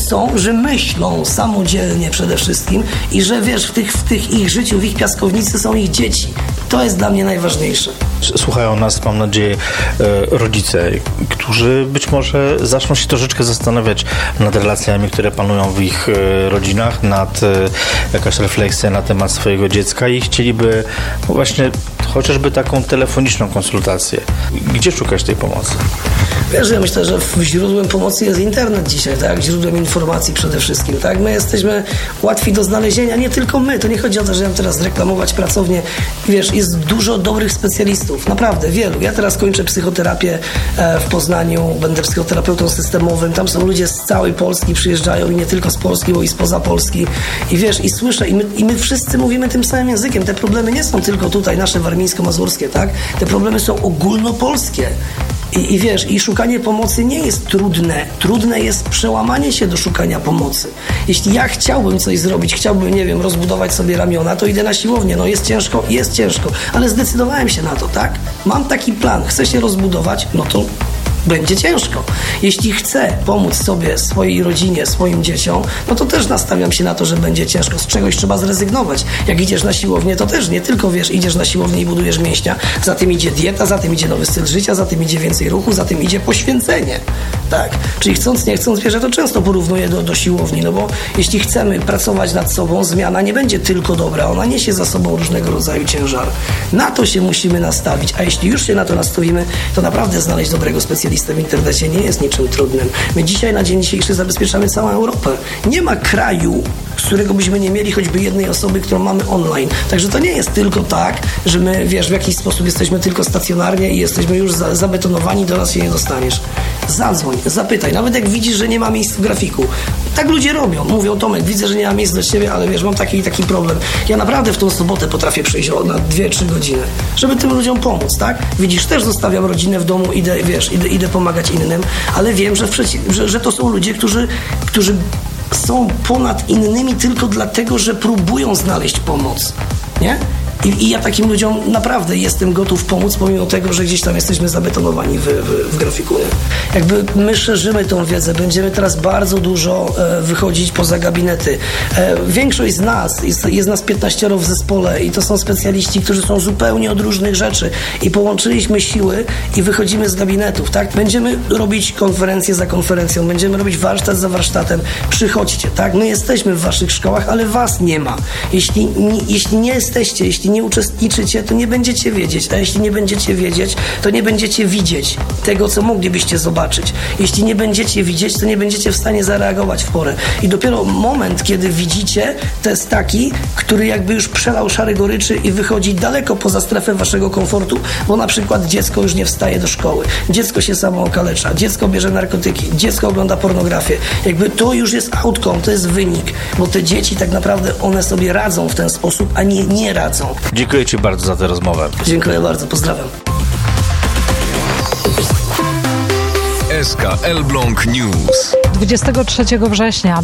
[SPEAKER 1] że myślą samodzielnie przede wszystkim i że, wiesz, w tych ich życiu, w ich piaskownicy są ich dzieci. To jest dla mnie najważniejsze.
[SPEAKER 2] Słuchają nas, mam nadzieję, rodzice, którzy być może zaczną się troszeczkę zastanawiać nad relacjami, które panują w ich rodzinach, nad jakaś refleksja na temat swojego dziecka i chcieliby właśnie chociażby taką telefoniczną konsultację. Gdzie szukać tej pomocy?
[SPEAKER 1] Wiesz, ja myślę, że źródłem pomocy jest internet dzisiaj, tak? Źródłem informacji przede wszystkim, tak? My jesteśmy łatwi do znalezienia, nie tylko my, to nie chodzi o to, że ja teraz reklamować pracownię. Wiesz, jest dużo dobrych specjalistów, naprawdę, wielu. Ja teraz kończę psychoterapię w Poznaniu, będę psychoterapeutą systemowym, tam są ludzie z całej Polski, przyjeżdżają i nie tylko z Polski, bo i spoza Polski. I wiesz, i słyszę, i my wszyscy mówimy tym samym językiem. Te problemy nie są tylko tutaj, nasze warmińsko-mazurskie, tak? Te problemy są ogólnopolskie. I wiesz, i szukanie pomocy nie jest trudne. Trudne jest przełamanie się do szukania pomocy. Jeśli ja chciałbym coś zrobić, chciałbym, nie wiem, rozbudować sobie ramiona, to idę na siłownię. No jest ciężko, ale zdecydowałem się na to, tak? Mam taki plan, chcę się rozbudować, no to będzie ciężko. Jeśli chcę pomóc sobie, swojej rodzinie, swoim dzieciom, no to też nastawiam się na to, że będzie ciężko. Z czegoś trzeba zrezygnować. Jak idziesz na siłownię, to też nie tylko, wiesz, idziesz na siłownię i budujesz mięśnia, za tym idzie dieta, za tym idzie nowy styl życia, za tym idzie więcej ruchu, za tym idzie poświęcenie. Tak? Czyli chcąc, nie chcąc, wiesz, ja to często porównuję do siłowni, no bo jeśli chcemy pracować nad sobą, zmiana nie będzie tylko dobra, ona niesie za sobą różnego rodzaju ciężar. Na to się musimy nastawić, a jeśli już się na to nastawimy, to naprawdę znaleźć dobrego specjalistę w internecie nie jest niczym trudnym. My dzisiaj, na dzień dzisiejszy zabezpieczamy całą Europę. Nie ma kraju, z którego byśmy nie mieli choćby jednej osoby, którą mamy online. Także to nie jest tylko tak, że my, wiesz, w jakiś sposób jesteśmy tylko stacjonarnie i jesteśmy już zabetonowani, do nas się nie dostaniesz. Zadzwoń, zapytaj, nawet jak widzisz, że nie ma miejsc w grafiku. Tak ludzie robią. Mówią, Tomek, widzę, że nie ma miejsc dla ciebie, ale wiesz, mam taki problem. Ja naprawdę w tą sobotę potrafię przyjść na 2-3 godziny, żeby tym ludziom pomóc, tak? Widzisz, też zostawiam rodzinę w domu, idę pomagać innym, ale wiem, że to są ludzie, którzy są ponad innymi tylko dlatego, że próbują znaleźć pomoc, nie? I ja takim ludziom naprawdę jestem gotów pomóc, pomimo tego, że gdzieś tam jesteśmy zabetonowani w grafiku. Nie? Jakby my szerzymy tą wiedzę, będziemy teraz bardzo dużo wychodzić poza gabinety. Większość z nas, jest nas 15 w zespole i to są specjaliści, którzy są zupełnie od różnych rzeczy i połączyliśmy siły i wychodzimy z gabinetów, tak? Będziemy robić konferencję za konferencją, będziemy robić warsztat za warsztatem. Przychodźcie, tak? My jesteśmy w waszych szkołach, ale was nie ma. Jeśli nie jesteście, jeśli jeśli nie uczestniczycie, to nie będziecie wiedzieć, a jeśli nie będziecie wiedzieć, to nie będziecie widzieć tego, co moglibyście zobaczyć. Jeśli nie będziecie widzieć, to nie będziecie w stanie zareagować w porę. I dopiero moment, kiedy widzicie, to jest taki, który jakby już przelał szary goryczy i wychodzi daleko poza strefę waszego komfortu, bo na przykład dziecko już nie wstaje do szkoły, dziecko się samo okalecza, dziecko bierze narkotyki, dziecko ogląda pornografię. Jakby to już jest outcome, to jest wynik, bo te dzieci tak naprawdę one sobie radzą w ten sposób, a nie radzą.
[SPEAKER 2] Dziękuję Ci bardzo za tę rozmowę.
[SPEAKER 1] Dziękuję bardzo, pozdrawiam.
[SPEAKER 3] SK Elbląg News.
[SPEAKER 4] 23 września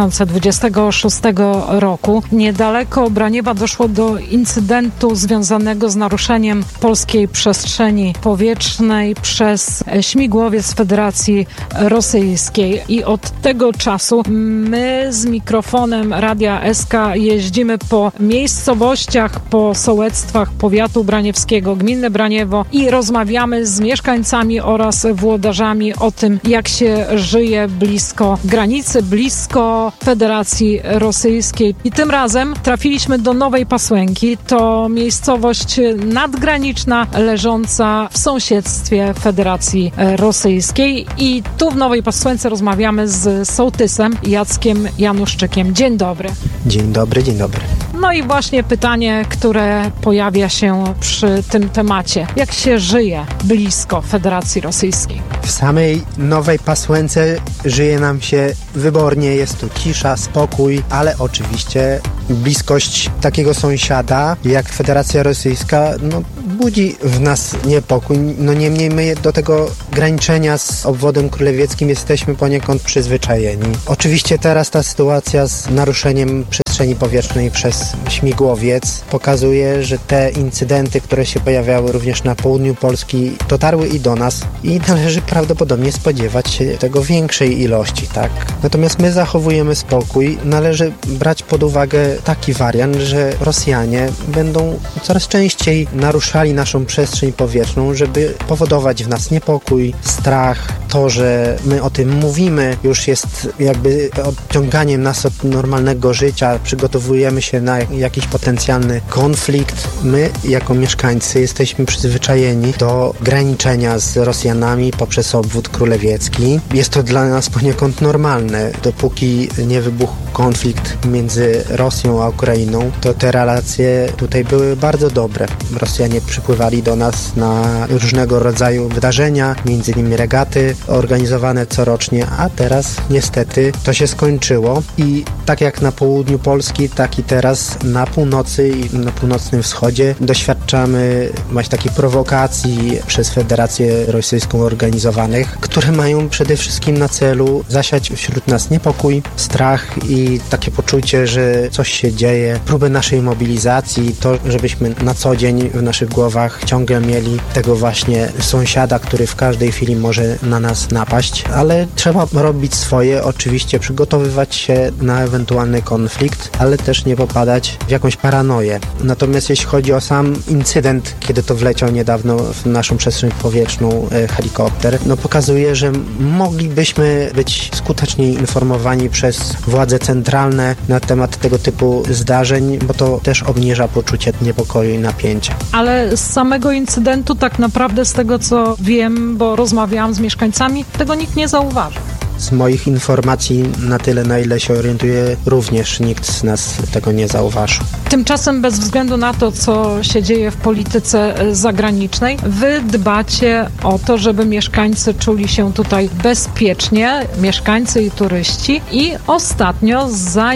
[SPEAKER 4] 2026 roku niedaleko Braniewa doszło do incydentu związanego z naruszeniem polskiej przestrzeni powietrznej przez śmigłowiec Federacji Rosyjskiej. I od tego czasu my z mikrofonem Radia SK jeździmy po miejscowościach, po sołectwach powiatu braniewskiego, gminy Braniewo i rozmawiamy z mieszkańcami oraz włodarzami o tym, jak się żyje blisko granicy, blisko Federacji Rosyjskiej. I tym razem trafiliśmy do Nowej Pasłęki. To miejscowość nadgraniczna, leżąca w sąsiedztwie Federacji Rosyjskiej. I tu w Nowej Pasłęce rozmawiamy z sołtysem Jackiem Januszczykiem. Dzień dobry.
[SPEAKER 5] Dzień dobry, dzień dobry.
[SPEAKER 4] No i właśnie pytanie, które pojawia się przy tym temacie. Jak się żyje blisko Federacji Rosyjskiej?
[SPEAKER 5] W samej Nowej Pasłęce żyje nam się wybornie, jest tu cisza, spokój, ale oczywiście bliskość takiego sąsiada jak Federacja Rosyjska budzi w nas niepokój. Niemniej my do tego graniczenia z obwodem królewieckim jesteśmy poniekąd przyzwyczajeni. Oczywiście teraz ta sytuacja z naruszeniem przestrzeni powietrznej przez śmigłowiec pokazuje, że te incydenty, które się pojawiały również na południu Polski, dotarły i do nas i należy prawdopodobnie spodziewać się tego większej ilości, tak? Natomiast my zachowujemy spokój. Należy brać pod uwagę taki wariant, że Rosjanie będą coraz częściej naruszali naszą przestrzeń powietrzną, żeby powodować w nas niepokój, strach. To, że my o tym mówimy, już jest jakby odciąganiem nas od normalnego życia, przygotowujemy się na jakiś potencjalny konflikt. My, jako mieszkańcy, jesteśmy przyzwyczajeni do graniczenia z Rosjanami poprzez obwód królewiecki. Jest to dla nas poniekąd normalne. Dopóki nie wybuchł konflikt między Rosją a Ukrainą, to te relacje tutaj były bardzo dobre. Rosjanie przypływali do nas na różnego rodzaju wydarzenia, między innymi regaty organizowane corocznie, a teraz niestety to się skończyło i tak jak na południu Polski, tak i teraz na północy i na północnym wschodzie doświadczamy właśnie takich prowokacji przez Federację Rosyjską organizowanych, które mają przede wszystkim na celu zasiać wśród nas niepokój, strach i takie poczucie, że coś się dzieje, próbę naszej mobilizacji, to żebyśmy na co dzień w naszych głowach ciągle mieli tego właśnie sąsiada, który w każdej chwili może na nas napaść, ale trzeba robić swoje, oczywiście przygotowywać się na ewentualny konflikt, ale też nie popadać w jakąś paranoję. Natomiast jeśli chodzi o sam incydent, kiedy to wleciał niedawno w naszą przestrzeń powietrzną helikopter, pokazuje, że moglibyśmy być skuteczniej informowani przez władze centralne na temat tego typu zdarzeń, bo to też obniża poczucie niepokoju i napięcia.
[SPEAKER 4] Ale z samego incydentu tak naprawdę, z tego co wiem, bo rozmawiałam z mieszkańcami, tego nikt nie zauważył.
[SPEAKER 5] Z moich informacji, na tyle na ile się orientuję, również nikt z nas tego nie zauważył.
[SPEAKER 4] Tymczasem bez względu na to, co się dzieje w polityce zagranicznej, wy dbacie o to, żeby mieszkańcy czuli się tutaj bezpiecznie, mieszkańcy i turyści, i ostatnio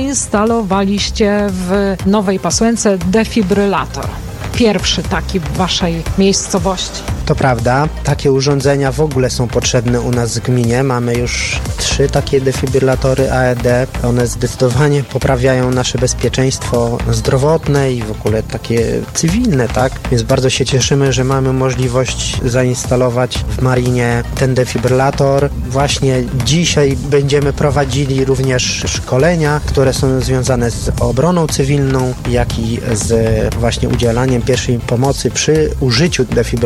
[SPEAKER 4] zainstalowaliście w Nowej Pasłęce defibrylator. Pierwszy taki w waszej miejscowości.
[SPEAKER 5] To prawda, takie urządzenia w ogóle są potrzebne u nas w gminie. Mamy już 3 takie defibrylatory AED. One zdecydowanie poprawiają nasze bezpieczeństwo zdrowotne i w ogóle takie cywilne, tak? Więc bardzo się cieszymy, że mamy możliwość zainstalować w Marinie ten defibrylator. Właśnie dzisiaj będziemy prowadzili również szkolenia, które są związane z obroną cywilną, jak i z właśnie udzielaniem pierwszej pomocy przy użyciu defibrylatora AED.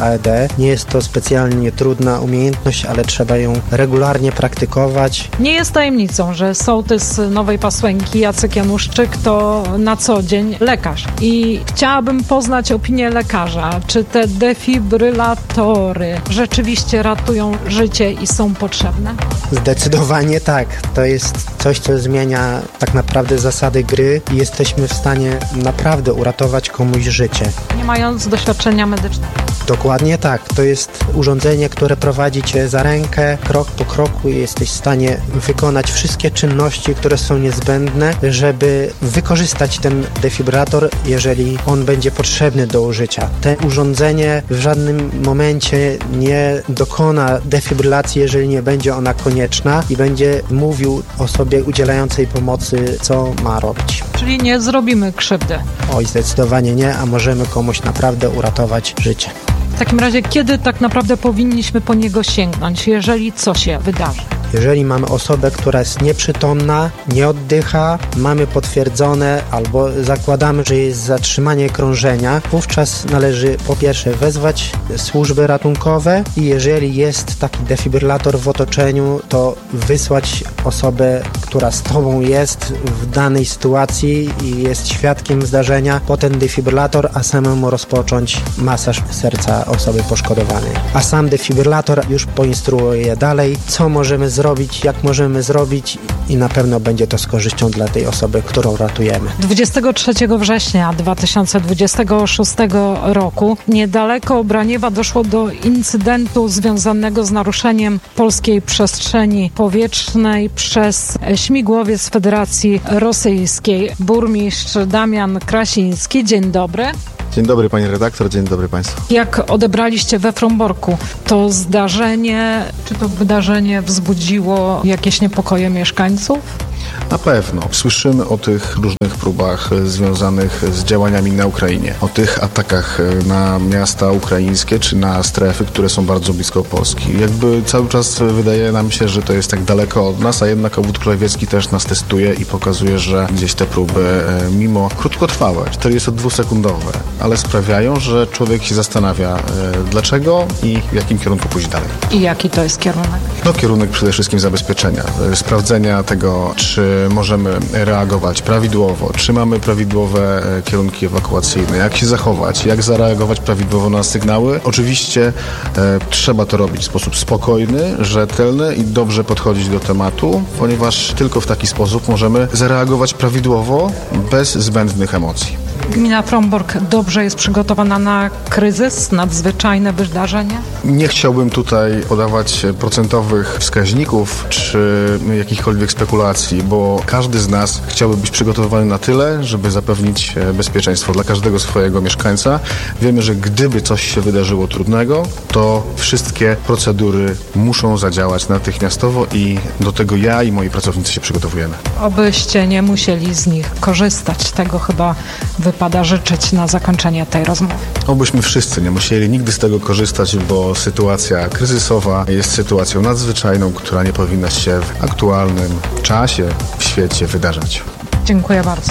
[SPEAKER 5] AED. Nie jest to specjalnie trudna umiejętność, ale trzeba ją regularnie praktykować.
[SPEAKER 4] Nie jest tajemnicą, że sołtys Nowej Pasłęki Jacek Januszczyk to na co dzień lekarz. I chciałabym poznać opinię lekarza. Czy te defibrylatory rzeczywiście ratują życie i są potrzebne?
[SPEAKER 5] Zdecydowanie tak. To jest coś, co zmienia tak naprawdę zasady gry i jesteśmy w stanie naprawdę uratować komuś życie.
[SPEAKER 4] Nie mając doświadczenia medycznego.
[SPEAKER 5] Dokładnie tak. To jest urządzenie, które prowadzi cię za rękę, krok po kroku i jesteś w stanie wykonać wszystkie czynności, które są niezbędne, żeby wykorzystać ten defibrylator, jeżeli on będzie potrzebny do użycia. To urządzenie w żadnym momencie nie dokona defibrylacji, jeżeli nie będzie ona konieczna i będzie mówił osobie udzielającej pomocy, co ma robić.
[SPEAKER 4] Czyli nie zrobimy krzywdy.
[SPEAKER 5] Oj, zdecydowanie nie, a możemy komuś naprawdę uratować życie.
[SPEAKER 4] W takim razie, kiedy tak naprawdę powinniśmy po niego sięgnąć, jeżeli co się wydarzy?
[SPEAKER 5] Jeżeli mamy osobę, która jest nieprzytomna, nie oddycha, mamy potwierdzone albo zakładamy, że jest zatrzymanie krążenia, wówczas należy po pierwsze wezwać służby ratunkowe i jeżeli jest taki defibrylator w otoczeniu, to wysłać osobę, która z tobą jest w danej sytuacji i jest świadkiem zdarzenia po ten defibrylator, a samemu rozpocząć masaż serca osoby poszkodowanej. A sam defibrylator już poinstruuje dalej, co możemy zrobić, jak możemy zrobić i na pewno będzie to z korzyścią dla tej osoby, którą ratujemy.
[SPEAKER 4] 23 września 2026 roku niedaleko Braniewa doszło do incydentu związanego z naruszeniem polskiej przestrzeni powietrznej przez śmigłowiec Federacji Rosyjskiej. Burmistrz Damian Krasiński. Dzień dobry.
[SPEAKER 6] Dzień dobry pani redaktor, dzień dobry państwu.
[SPEAKER 4] Jak odebraliście we Fromborku to zdarzenie, czy to wydarzenie wzbudziło jakieś niepokoje mieszkańców?
[SPEAKER 6] Na pewno. Słyszymy o tych różnych próbach związanych z działaniami na Ukrainie. O tych atakach na miasta ukraińskie czy na strefy, które są bardzo blisko Polski. Jakby cały czas wydaje nam się, że to jest tak daleko od nas, a jednak obwód krajowiecki też nas testuje i pokazuje, że gdzieś te próby, mimo krótkotrwałe, 42-sekundowe, ale sprawiają, że człowiek się zastanawia dlaczego i w jakim kierunku pójść dalej.
[SPEAKER 4] I jaki to jest kierunek?
[SPEAKER 6] No kierunek przede wszystkim zabezpieczenia, sprawdzenia tego, czy możemy reagować prawidłowo, czy mamy prawidłowe kierunki ewakuacyjne, jak się zachować, jak zareagować prawidłowo na sygnały. Oczywiście trzeba to robić w sposób spokojny, rzetelny i dobrze podchodzić do tematu, ponieważ tylko w taki sposób możemy zareagować prawidłowo, bez zbędnych emocji.
[SPEAKER 4] Gmina Frombork dobrze jest przygotowana na kryzys, nadzwyczajne wydarzenie?
[SPEAKER 6] Nie chciałbym tutaj podawać procentowych wskaźników czy jakichkolwiek spekulacji, bo każdy z nas chciałby być przygotowany na tyle, żeby zapewnić bezpieczeństwo dla każdego swojego mieszkańca. Wiemy, że gdyby coś się wydarzyło trudnego, to wszystkie procedury muszą zadziałać natychmiastowo i do tego ja i moi pracownicy się przygotowujemy.
[SPEAKER 4] Obyście nie musieli z nich korzystać. Tego chyba wypada życzyć na zakończenie tej rozmowy.
[SPEAKER 6] Obyśmy wszyscy nie musieli nigdy z tego korzystać, bo sytuacja kryzysowa jest sytuacją nadzwyczajną, która nie powinna się w aktualnym czasie w świecie wydarzać.
[SPEAKER 4] Dziękuję bardzo.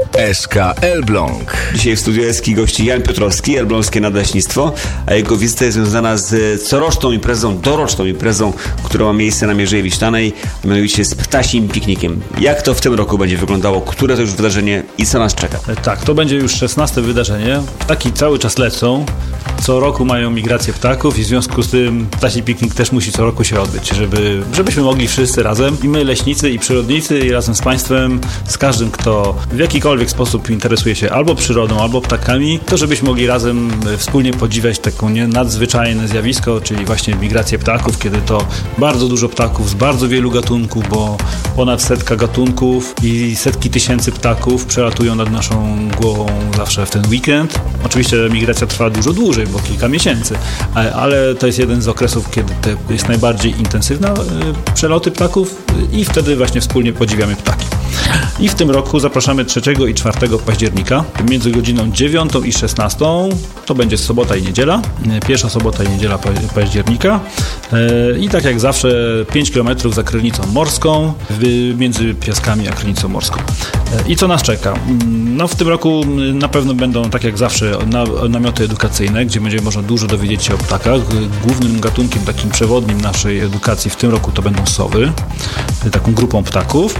[SPEAKER 3] SK Elbląg.
[SPEAKER 7] Dzisiaj w studiu SK gości Jan Piotrowski, Elbląskie Nadleśnictwo, a jego wizyta jest związana z coroczną imprezą, doroczną imprezą, która ma miejsce na Mierzeji Wiślanej, mianowicie z ptasim piknikiem. Jak to w tym roku będzie wyglądało? Które to już wydarzenie i co nas czeka?
[SPEAKER 8] Tak, to będzie już 16 wydarzenie. Ptaki cały czas lecą. Co roku mają migrację ptaków i w związku z tym ptasi piknik też musi co roku się odbyć, żebyśmy mogli wszyscy razem, i my leśnicy, i przyrodnicy, i razem z państwem, z każdym, kto w jakikolwiek sposób interesuje się albo przyrodą, albo ptakami, to żebyśmy mogli razem wspólnie podziwiać taką nadzwyczajne zjawisko, czyli właśnie migrację ptaków, kiedy to bardzo dużo ptaków z bardzo wielu gatunków, bo ponad 100 gatunków i setki tysięcy ptaków przelatują nad naszą głową zawsze w ten weekend. Oczywiście migracja trwa dużo dłużej, bo kilka miesięcy, ale to jest jeden z okresów, kiedy jest najbardziej intensywna przeloty ptaków i wtedy właśnie wspólnie podziwiamy ptaki. I w tym roku zapraszamy 3 i 4 października między godziną 9 i 16. To będzie sobota i niedziela. Pierwsza sobota i niedziela października. I tak jak zawsze 5 km za Krynicą Morską, między Piaskami a Krynicą Morską. I co nas czeka? No w tym roku na pewno będą, tak jak zawsze, namioty edukacyjne, gdzie będzie można dużo dowiedzieć się o ptakach. Głównym gatunkiem takim przewodnim naszej edukacji w tym roku to będą sowy, taką grupą ptaków.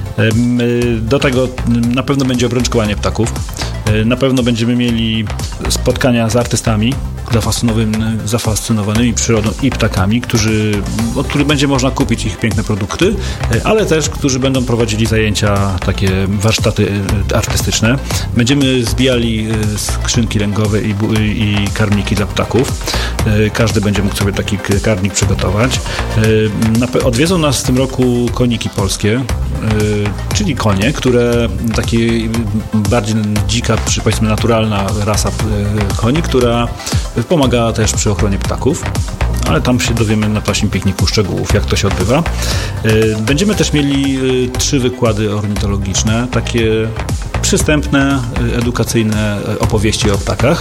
[SPEAKER 8] Do tego na pewno będzie obrączkowanie ptaków. Na pewno będziemy mieli spotkania z artystami zafascynowanymi przyrodą i ptakami, od których będzie można kupić ich piękne produkty, ale też, którzy będą prowadzili zajęcia, takie warsztaty artystyczne. Będziemy zbijali skrzynki ręgowe i karmniki dla ptaków. Każdy będzie mógł sobie taki karmnik przygotować. Odwiedzą nas w tym roku koniki polskie, czyli konie, które takie bardziej dzika, powiedzmy naturalna rasa koni, która pomaga też przy ochronie ptaków, ale tam się dowiemy na Ptasim Pikniku szczegółów, jak to się odbywa. Będziemy też mieli 3 wykłady ornitologiczne, takie przystępne, edukacyjne opowieści o ptakach.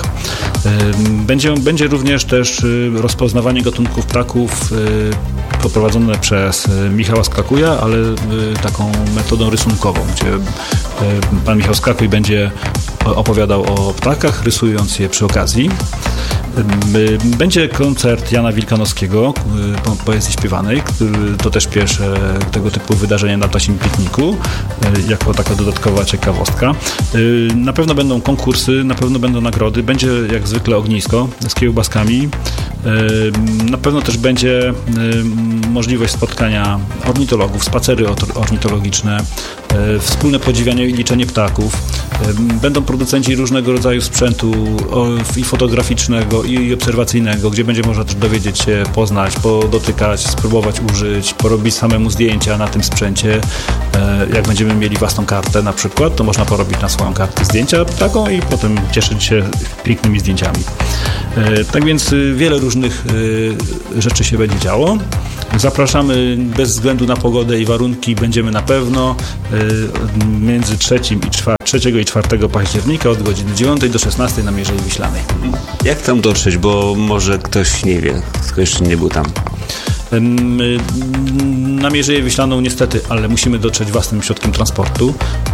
[SPEAKER 8] Będzie również też rozpoznawanie gatunków ptaków poprowadzone przez Michała Skakuja, ale taką metodą rysunkową, gdzie pan Michał Skakuj będzie opowiadał o ptakach, rysując je przy okazji. Będzie koncert Jana Wilkanowskiego, poezji śpiewanej, to też pierwsze tego typu wydarzenie na Ptasim Pikniku, jako taka dodatkowa ciekawostka. Na pewno będą konkursy, na pewno będą nagrody, będzie jak zwykle ognisko z kiełbaskami. Na pewno też będzie możliwość spotkania ornitologów, spacery ornitologiczne, wspólne podziwianie i liczenie ptaków. Będą producenci różnego rodzaju sprzętu i fotograficznego, i obserwacyjnego, gdzie będzie można też dowiedzieć się, poznać, podotykać, spróbować użyć, porobić samemu zdjęcia na tym sprzęcie. Jak będziemy mieli własną kartę na przykład, to można porobić na swoją kartę zdjęcia taką i potem cieszyć się pięknymi zdjęciami. Tak więc wiele różnych rzeczy się będzie działo. Zapraszamy bez względu na pogodę i warunki, będziemy na pewno między 3 i 4 października od godziny 9 do 16 na Mierzei Wiślanej.
[SPEAKER 7] Jak tam dotrzeć, bo może ktoś nie wie, kto jeszcze nie był tam?
[SPEAKER 8] Na Mierzeję Wiślaną niestety, ale musimy dotrzeć własnym środkiem transportu.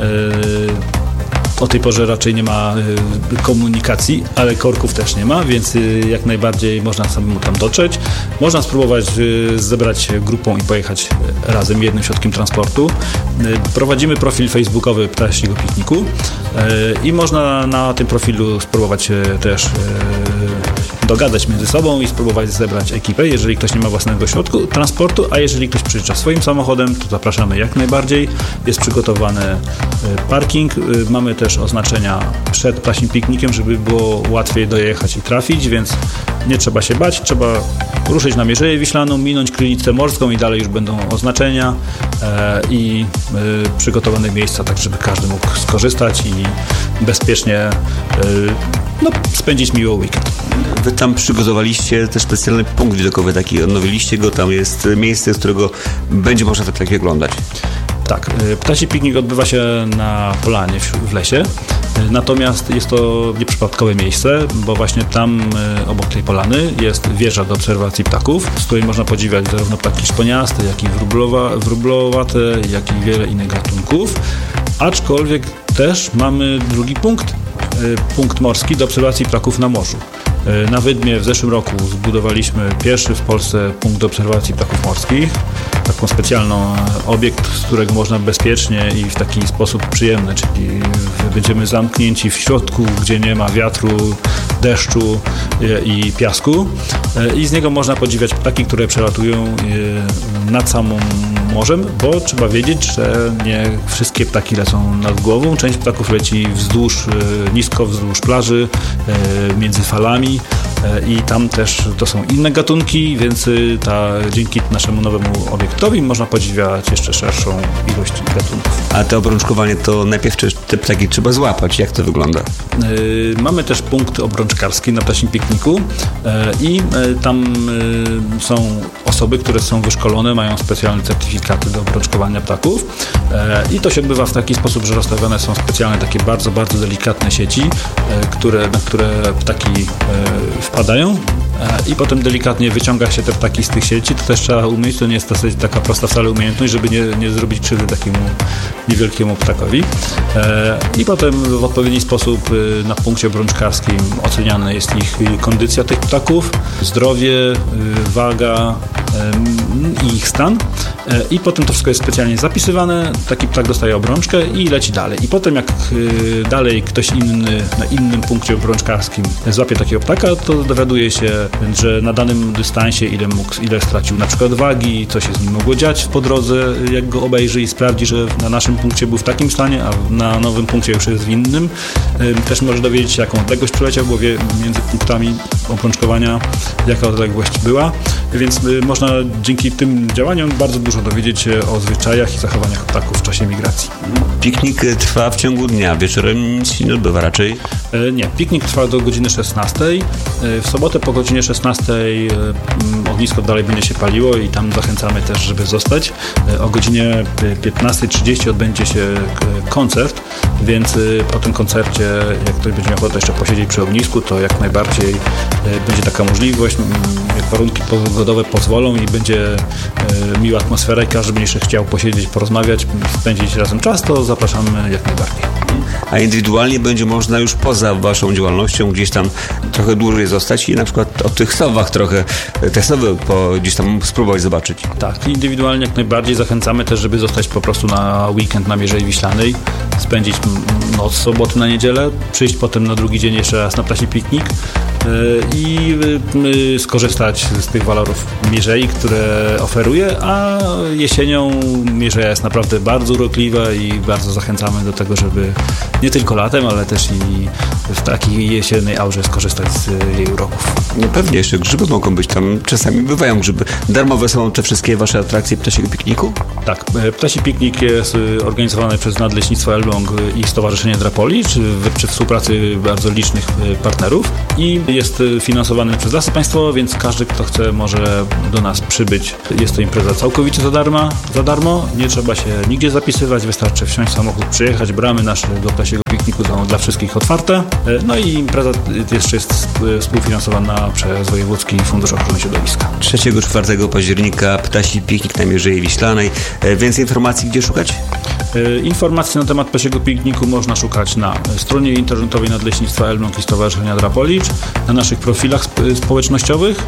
[SPEAKER 8] O tej porze raczej nie ma komunikacji, ale korków też nie ma, więc jak najbardziej można samemu tam dotrzeć. Można spróbować zebrać się grupą i pojechać razem jednym środkiem transportu. Prowadzimy profil facebookowy Ptasiego Pikniku i można na tym profilu spróbować się też dogadać między sobą i spróbować zebrać ekipę, jeżeli ktoś nie ma własnego środku transportu, a jeżeli ktoś przyjeżdża swoim samochodem, to zapraszamy jak najbardziej. Jest przygotowany parking, mamy też oznaczenia przed Ptasim Piknikiem, żeby było łatwiej dojechać i trafić, więc nie trzeba się bać, trzeba ruszyć na Mierzeję Wiślaną, minąć Krynicę Morską i dalej już będą oznaczenia i przygotowane miejsca, tak żeby każdy mógł skorzystać i bezpiecznie spędzić miło weekend.
[SPEAKER 7] Wy tam przygotowaliście też specjalny punkt widokowy, taki odnowiliście go, tam jest miejsce, z którego będzie można te ptaki oglądać.
[SPEAKER 8] Tak, Ptasi Piknik odbywa się na polanie w lesie, natomiast jest to nieprzypadkowe miejsce, bo właśnie tam obok tej polany jest wieża do obserwacji ptaków, z której można podziwiać zarówno ptaki szponiaste, jak i wróblowate, jak i wiele innych gatunków, aczkolwiek też mamy drugi punkt morski do obserwacji ptaków na morzu. Na Wydmie w zeszłym roku zbudowaliśmy pierwszy w Polsce punkt do obserwacji ptaków morskich, taką specjalną obiekt, z którego można bezpiecznie i w taki sposób przyjemny, czyli będziemy zamknięci w środku, gdzie nie ma wiatru, deszczu i piasku i z niego można podziwiać ptaki, które przelatują nad samym morzem, bo trzeba wiedzieć, że nie wszystkie ptaki lecą nad głową, część ptaków leci nisko wzdłuż plaży, między falami i tam też to są inne gatunki, więc dzięki naszemu nowemu obiektowi można podziwiać jeszcze szerszą ilość gatunków.
[SPEAKER 7] A to obrączkowanie to najpierw te ptaki trzeba złapać. Jak to wygląda?
[SPEAKER 8] Mamy też punkt obrączkarski na Ptasim Pikniku i tam są osoby, które są wyszkolone, mają specjalne certyfikaty do obrączkowania ptaków i to się odbywa w taki sposób, że rozstawione są specjalne takie bardzo, bardzo delikatne sieci, na które ptaki wpadają i potem delikatnie wyciąga się te ptaki z tych sieci. To też trzeba umieć, to nie jest taka prosta wcale umiejętność, żeby nie zrobić krzywdy takiemu niewielkiemu ptakowi. I potem w odpowiedni sposób na punkcie obrączkarskim oceniana jest ich kondycja tych ptaków, zdrowie, waga i ich stan. I potem to wszystko jest specjalnie zapisywane, taki ptak dostaje obrączkę i leci dalej. I potem jak dalej ktoś inny na innym punkcie obrączkarskim złapie takiego ptaka, to dowiaduje się, że na danym dystansie ile stracił na przykład wagi, co się z nim mogło dziać po drodze, jak go obejrzy i sprawdzi, że na naszym punkcie był w takim stanie, a na nowym punkcie już jest w innym. Też może dowiedzieć się, jaką odległość przeleciał, bo wie między punktami obrączkowania, jaka odległość była. Więc można dzięki tym działaniom bardzo dużo dowiedzieć się o zwyczajach i zachowaniach ptaków w czasie migracji.
[SPEAKER 7] Piknik trwa w ciągu dnia, wieczorem nic się nie odbywa raczej?
[SPEAKER 8] Nie, piknik trwa do godziny 16. W sobotę po godzinie 16 ognisko dalej będzie się paliło i tam zachęcamy też, żeby zostać. O godzinie 15:30 odbędzie się koncert, więc po tym koncercie, jak ktoś będzie miał ochotę jeszcze posiedzieć przy ognisku, to jak najbardziej będzie taka możliwość, jak warunki pogodowe pozwolą i będzie miła atmosfera i każdy będzie chciał posiedzieć, porozmawiać, spędzić razem czas, to zapraszamy jak najbardziej.
[SPEAKER 7] A indywidualnie będzie można już poza waszą działalnością gdzieś tam trochę dłużej zostać i na przykład o tych sowach trochę, te sowy gdzieś tam spróbować zobaczyć.
[SPEAKER 8] Tak, indywidualnie jak najbardziej zachęcamy też, żeby zostać po prostu na weekend na Mierzei Wiślanej, spędzić noc z soboty na niedzielę, przyjść potem na drugi dzień jeszcze raz na Ptasi Piknik i skorzystać z tych walorów Mierzei, które oferuje, a jesienią Mierzeja jest naprawdę bardzo urokliwa i bardzo zachęcamy do tego, żeby nie tylko latem, ale też i w takiej jesiennej aurze skorzystać z jej uroków.
[SPEAKER 7] No pewnie, jeszcze grzyby mogą być tam, czasami bywają grzyby. Darmowe są te wszystkie wasze atrakcje Ptasiego Pikniku?
[SPEAKER 8] Tak, Ptasi Piknik jest organizowany przez Nadleśnictwo Elbląg i Stowarzyszenie Drapoli, przy współpracy bardzo licznych partnerów i jest finansowany przez Lasy Państwowe, więc każdy, kto chce, może do nas przybyć. Jest to impreza całkowicie za darmo, nie trzeba się nigdzie zapisywać, wystarczy wsiąść w samochód, przyjechać, bramy nasze do Ptasiego Pikniku są dla wszystkich otwarte. No i impreza jeszcze jest współfinansowana przez Wojewódzki Fundusz Ochrony Środowiska.
[SPEAKER 7] 3-4 października Ptasi Piknik na Mierzei Wiślanej. Więcej informacji gdzie szukać?
[SPEAKER 8] Informacji na temat Ptasiego Pikniku można szukać na stronie internetowej Nadleśnictwa Elbląg i Stowarzyszenia Drapolicz, na naszych profilach społecznościowych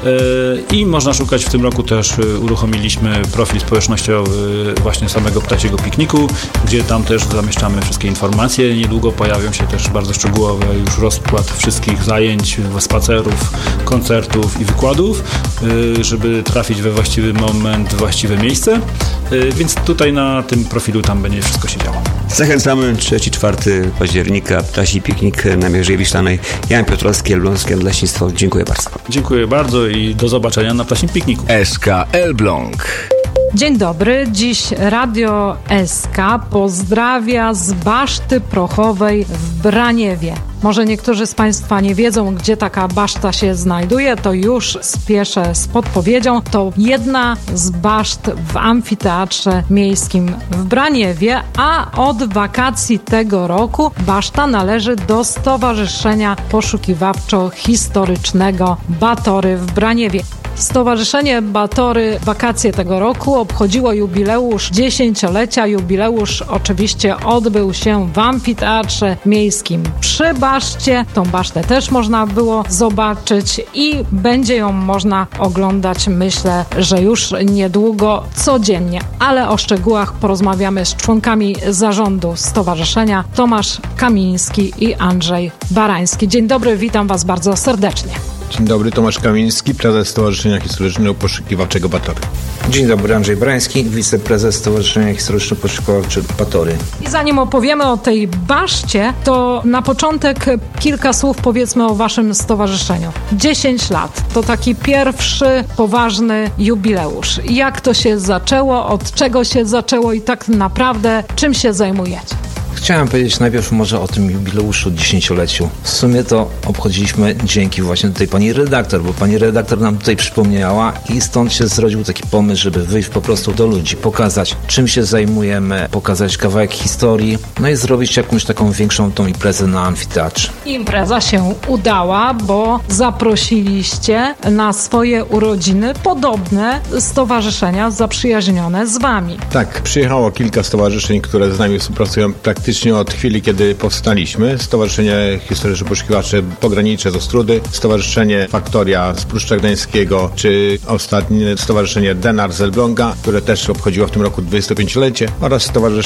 [SPEAKER 8] i można szukać, w tym roku też uruchomiliśmy profil społecznościowy właśnie samego Ptasiego Pikniku, gdzie tam też zamieszczamy wszystkie informacje. Niedługo pojawią się też bardzo szczegółowy już rozkład wszystkich zajęć, spacerów, koncertów i wykładów, żeby trafić we właściwy moment, w właściwe miejsce, więc tutaj na tym profilu tam będzie wszystko się działo.
[SPEAKER 7] Zachęcamy 3-4 października Ptasi Piknik na Mierzei Wiślanej. Jan Piotrowski, Elbląskie Nadleśnictwo. Dziękuję bardzo.
[SPEAKER 8] Dziękuję bardzo i do zobaczenia na Ptasim Pikniku.
[SPEAKER 3] SK Elbląg.
[SPEAKER 4] Dzień dobry, dziś Radio SK pozdrawia z Baszty Prochowej w Braniewie. Może niektórzy z Państwa nie wiedzą, gdzie taka baszta się znajduje, to już spieszę z podpowiedzią. To jedna z baszt w amfiteatrze miejskim w Braniewie, a od wakacji tego roku baszta należy do Stowarzyszenia Poszukiwawczo-Historycznego Batory w Braniewie. Stowarzyszenie Batory wakacje tego roku obchodziło jubileusz 10-lecia. Jubileusz oczywiście odbył się w amfiteatrze miejskim przy baszcie. Tą basztę też można było zobaczyć i będzie ją można oglądać, myślę, że już niedługo codziennie. Ale o szczegółach porozmawiamy z członkami zarządu stowarzyszenia Tomasz Kamiński i Andrzej Barański. Dzień dobry, witam Was bardzo serdecznie.
[SPEAKER 9] Dzień dobry, Tomasz Kamiński, prezes Stowarzyszenia Historycznego Poszukiwawczego Batory. Dzień dobry, Andrzej Brański, wiceprezes Stowarzyszenia Historyczno-Poszukiwawcze Batory.
[SPEAKER 4] I zanim opowiemy o tej baszcie, to na początek kilka słów powiedzmy o waszym stowarzyszeniu. 10 lat to taki pierwszy poważny jubileusz. Jak to się zaczęło, od czego się zaczęło i tak naprawdę czym się zajmujecie?
[SPEAKER 9] Chciałem powiedzieć najpierw może o tym jubileuszu 10-leciu. W sumie to obchodziliśmy dzięki właśnie tej pani redaktor, bo pani redaktor nam tutaj przypomniała i stąd się zrodził taki pomysł, żeby wyjść po prostu do ludzi, pokazać czym się zajmujemy, pokazać kawałek historii, no i zrobić jakąś taką większą tą imprezę na amfiteatrze.
[SPEAKER 4] Impreza się udała, bo zaprosiliście na swoje urodziny podobne stowarzyszenia zaprzyjaźnione z wami.
[SPEAKER 10] Tak, przyjechało kilka stowarzyszeń, które z nami współpracują praktycznie od chwili, kiedy powstaliśmy. Stowarzyszenie Historyczno-Poszukiwacze Pogranicze z Ostródy, Stowarzyszenie Faktoria z Pruszcza Gdańskiego, czy ostatnie Stowarzyszenie Denar z Elbląga, które też obchodziło w tym roku 25-lecie, oraz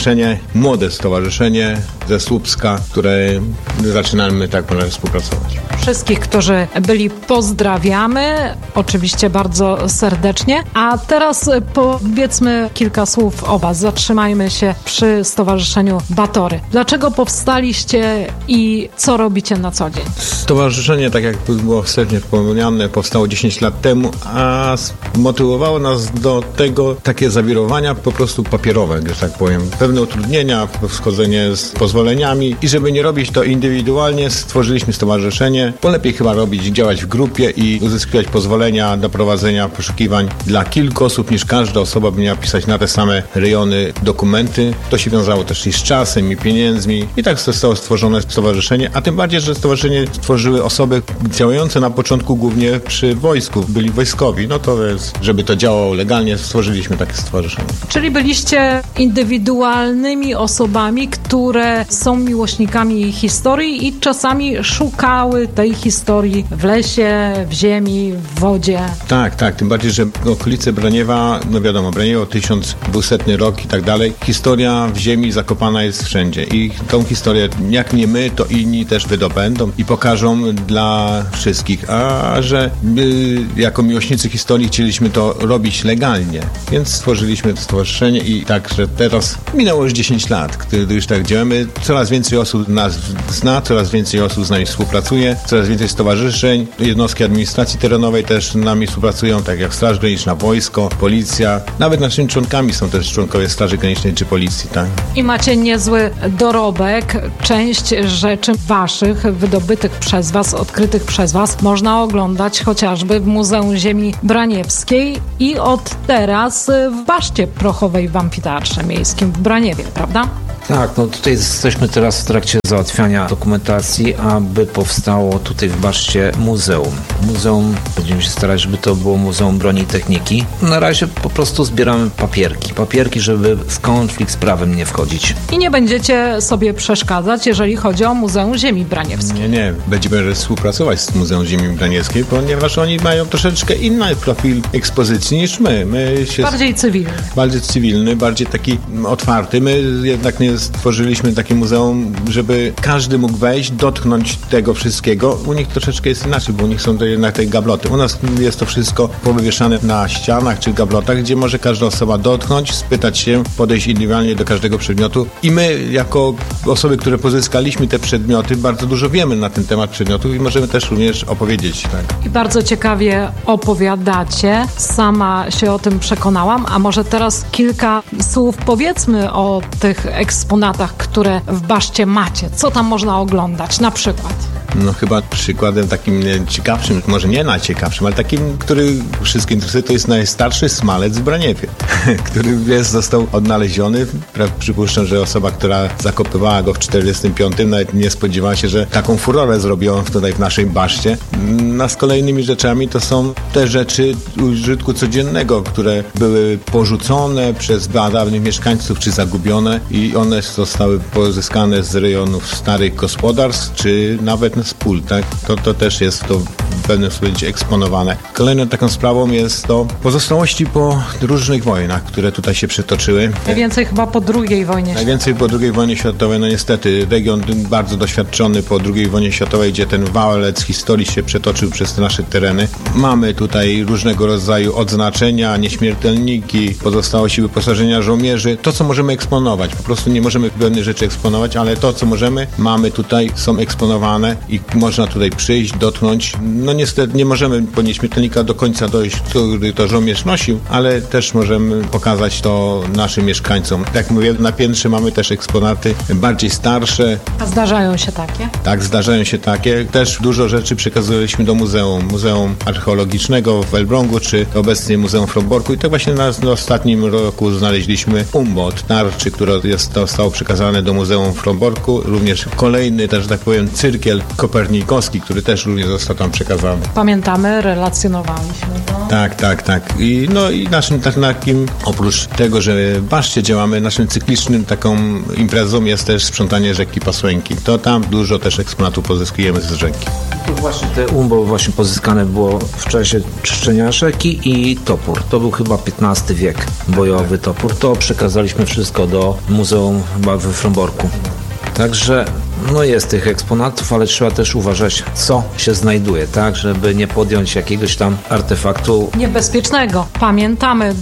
[SPEAKER 10] Młode Stowarzyszenie ze Słupska, które zaczynamy tak współpracować.
[SPEAKER 4] Wszystkich, którzy byli, pozdrawiamy, oczywiście bardzo serdecznie. A teraz powiedzmy kilka słów o was. Zatrzymajmy się przy Stowarzyszeniu Batory. Dlaczego powstaliście i co robicie na co dzień?
[SPEAKER 10] Stowarzyszenie, tak jak było wstępnie wspomniane, powstało 10 lat temu, a motywowało nas do tego takie zawirowania po prostu papierowe, że tak powiem. Pewne utrudnienia, wchodzenie z pozwoleniami i żeby nie robić to indywidualnie, stworzyliśmy stowarzyszenie, bo lepiej chyba działać w grupie i uzyskiwać pozwolenia do prowadzenia poszukiwań dla kilku osób, niż każda osoba by miała pisać na te same rejony dokumenty. To się wiązało też i z czasem, i pieniędzmi. I tak zostało stworzone stowarzyszenie, a tym bardziej, że stowarzyszenie stworzyły osoby działające na początku głównie przy wojsku, byli wojskowi. No to jest, żeby to działało legalnie, stworzyliśmy takie stowarzyszenie.
[SPEAKER 4] Czyli byliście indywidualnymi osobami, które są miłośnikami historii i czasami szukały tej historii w lesie, w ziemi, w wodzie.
[SPEAKER 10] Tak, tym bardziej, że okolice Braniewa, no wiadomo, Braniewo 1200 rok i tak dalej, historia w ziemi zakopana jest wszędzie i tą historię, jak nie my, to inni też wydobędą i pokażą dla wszystkich, a że my jako miłośnicy historii chcieliśmy to robić legalnie, więc stworzyliśmy to stowarzyszenie i tak, że teraz minęło już 10 lat, gdy już tak działamy, coraz więcej osób nas zna, coraz więcej osób z nami współpracuje, coraz więcej stowarzyszeń, jednostki administracji terenowej też z nami współpracują, tak jak Straż Graniczna, wojsko, policja, nawet naszymi członkami są też członkowie Straży Granicznej czy policji, tak?
[SPEAKER 4] I macie niezły dorobek. Część rzeczy waszych, wydobytych przez was, odkrytych przez was, można oglądać chociażby w Muzeum Ziemi Braniewskiej i od teraz w Baszcie Prochowej w Amfiteatrze Miejskim w Braniewie, prawda?
[SPEAKER 9] Tak, no tutaj jesteśmy teraz w trakcie załatwiania dokumentacji, aby powstało tutaj w Baszcie muzeum. Będziemy się starać, żeby to było Muzeum Broni i Techniki. Na razie po prostu zbieramy papierki, żeby w konflikt z prawem nie wchodzić.
[SPEAKER 4] I nie będziecie sobie przeszkadzać, jeżeli chodzi o Muzeum Ziemi Braniewskiej.
[SPEAKER 10] Nie. Będziemy współpracować z Muzeum Ziemi Braniewskiej, ponieważ oni mają troszeczkę inny profil ekspozycji niż my.
[SPEAKER 4] Bardziej cywilny.
[SPEAKER 10] Bardziej cywilny, bardziej taki otwarty. My jednak nie stworzyliśmy takie muzeum, żeby każdy mógł wejść, dotknąć tego wszystkiego. U nich troszeczkę jest inaczej, bo u nich są to jednak te gabloty. U nas jest to wszystko powywieszane na ścianach czy gablotach, gdzie może każda osoba dotknąć, spytać się, podejść indywidualnie do każdego przedmiotu. I my, jako osoby, które pozyskaliśmy te przedmioty, bardzo dużo wiemy na ten temat przedmiotów i możemy też również opowiedzieć. Tak.
[SPEAKER 4] I bardzo ciekawie opowiadacie. Sama się o tym przekonałam, a może teraz kilka słów powiedzmy o tych eksponatach, które w Baszcie macie. Co tam można oglądać na przykład?
[SPEAKER 10] No chyba przykładem takim ciekawszym, może nie najciekawszym, ale takim, który wszystkich interesuje, to jest najstarszy smalec w Braniewie, który został odnaleziony. Przypuszczam, że osoba, która zakopywała go w 45, nawet nie spodziewała się, że taką furorę zrobią tutaj w naszej Baszcie. A z kolejnymi rzeczami to są te rzeczy użytku codziennego, które były porzucone przez dawnych mieszkańców, czy zagubione i one zostały pozyskane z rejonów starych gospodarstw, czy nawet z pól, tak? To też jest to będą sobie eksponowane. Kolejną taką sprawą jest to pozostałości po różnych wojnach, które tutaj się przytoczyły.
[SPEAKER 4] Najwięcej chyba po II wojnie światowej.
[SPEAKER 10] Najwięcej po II wojnie światowej, no niestety region bardzo doświadczony po II wojnie światowej, gdzie ten walec historii się przetoczył przez te nasze tereny. Mamy tutaj różnego rodzaju odznaczenia, nieśmiertelniki, pozostałości wyposażenia żołnierzy. To, co możemy eksponować. Po prostu nie możemy pewnych rzeczy eksponować, ale to, co możemy, mamy tutaj, są eksponowane i można tutaj przyjść, dotknąć. No niestety nie możemy po nieśmiertelnika do końca dojść, który to żołnierz nosił, ale też możemy pokazać to naszym mieszkańcom. Jak mówię, na piętrze mamy też eksponaty bardziej starsze.
[SPEAKER 4] A zdarzają się takie?
[SPEAKER 10] Tak, zdarzają się takie. Też dużo rzeczy przekazywaliśmy do Muzeum Archeologicznego w Elblągu, czy obecnie Muzeum w Fromborku. I tak właśnie w ostatnim roku znaleźliśmy umbot tarczy, które zostało przekazane do Muzeum w Fromborku. Również kolejny, też tak powiem, cyrkiel kopernikowski, który też również został tam przekazany.
[SPEAKER 4] Pamiętamy, relacjonowaliśmy to.
[SPEAKER 10] Tak. I naszym takim, oprócz tego, że w Baszcie działamy, naszym cyklicznym taką imprezą jest też sprzątanie rzeki Pasłęki. To tam dużo też eksponatów pozyskujemy z rzeki.
[SPEAKER 9] Tu właśnie te umbo właśnie pozyskane było w czasie czyszczenia rzeki i topór. To był chyba XV wiek, bojowy topór. To przekazaliśmy wszystko do Muzeum chyba we Fromborku. Także jest tych eksponatów, ale trzeba też uważać, co się znajduje, tak, żeby nie podjąć jakiegoś tam artefaktu
[SPEAKER 4] niebezpiecznego. Pamiętamy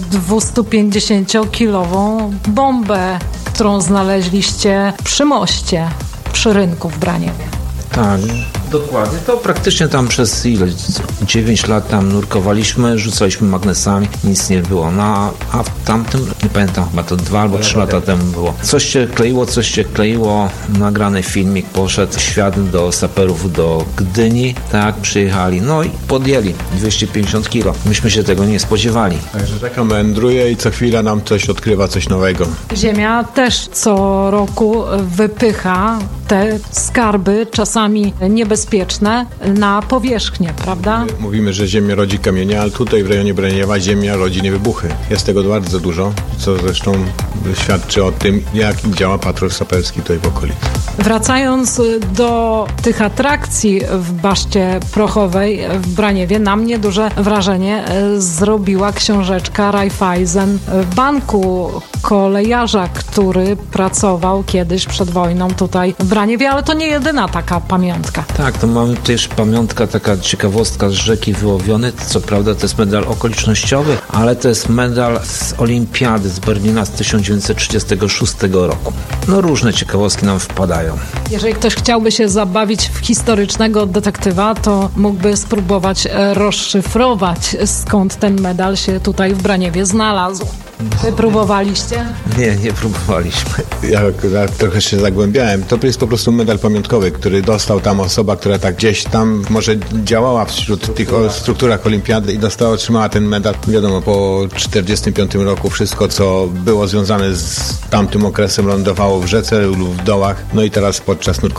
[SPEAKER 4] 250-kilową bombę, którą znaleźliście przy moście, przy rynku w Braniewie.
[SPEAKER 9] Tak, dokładnie. To praktycznie tam przez 9 lat tam nurkowaliśmy, rzucaliśmy magnesami, nic nie było. A w tamtym, nie pamiętam, chyba to 2 albo 3 lata temu było. Coś się kleiło, nagrany filmik, poszedł świat do saperów do Gdyni, tak, przyjechali, i podjęli 250 kilo. Myśmy się tego nie spodziewali.
[SPEAKER 10] Także rzeka meandruje i co chwila nam coś odkrywa, coś nowego.
[SPEAKER 4] Ziemia też co roku wypycha te skarby, czasami niebezpieczne, na powierzchnię, prawda?
[SPEAKER 10] Mówimy, że ziemia rodzi kamienie, ale tutaj w rejonie Braniewa ziemia rodzi wybuchy. Jest tego bardzo dużo, co zresztą świadczy o tym, jak działa patrol saperski tutaj w okolicy.
[SPEAKER 4] Wracając do tych atrakcji w Baszcie Prochowej w Braniewie, na mnie duże wrażenie zrobiła książeczka Raiffeisen Banku, kolejarza, który pracował kiedyś przed wojną tutaj w Braniewie, ale to nie jedyna taka pamiątka.
[SPEAKER 9] Tak, to mamy też pamiątka, taka ciekawostka z rzeki wyłowiony. Co prawda to jest medal okolicznościowy, ale to jest medal z Olimpiady z Berlina z 1936 roku. Różne ciekawostki nam wpadają.
[SPEAKER 4] Jeżeli ktoś chciałby się zabawić w historycznego detektywa, to mógłby spróbować rozszyfrować, skąd ten medal się tutaj w Braniewie znalazł. Wy próbowaliście?
[SPEAKER 9] Nie próbowaliśmy.
[SPEAKER 10] Ja trochę się zagłębiałem. To jest po prostu medal pamiątkowy, który dostał tam osoba, która tak gdzieś tam może działała wśród tych strukturach olimpiady i otrzymała ten medal. Wiadomo, po 1945 roku wszystko, co było związane z tamtym okresem, lądowało w rzece lub w dołach. I teraz podczas nurkowania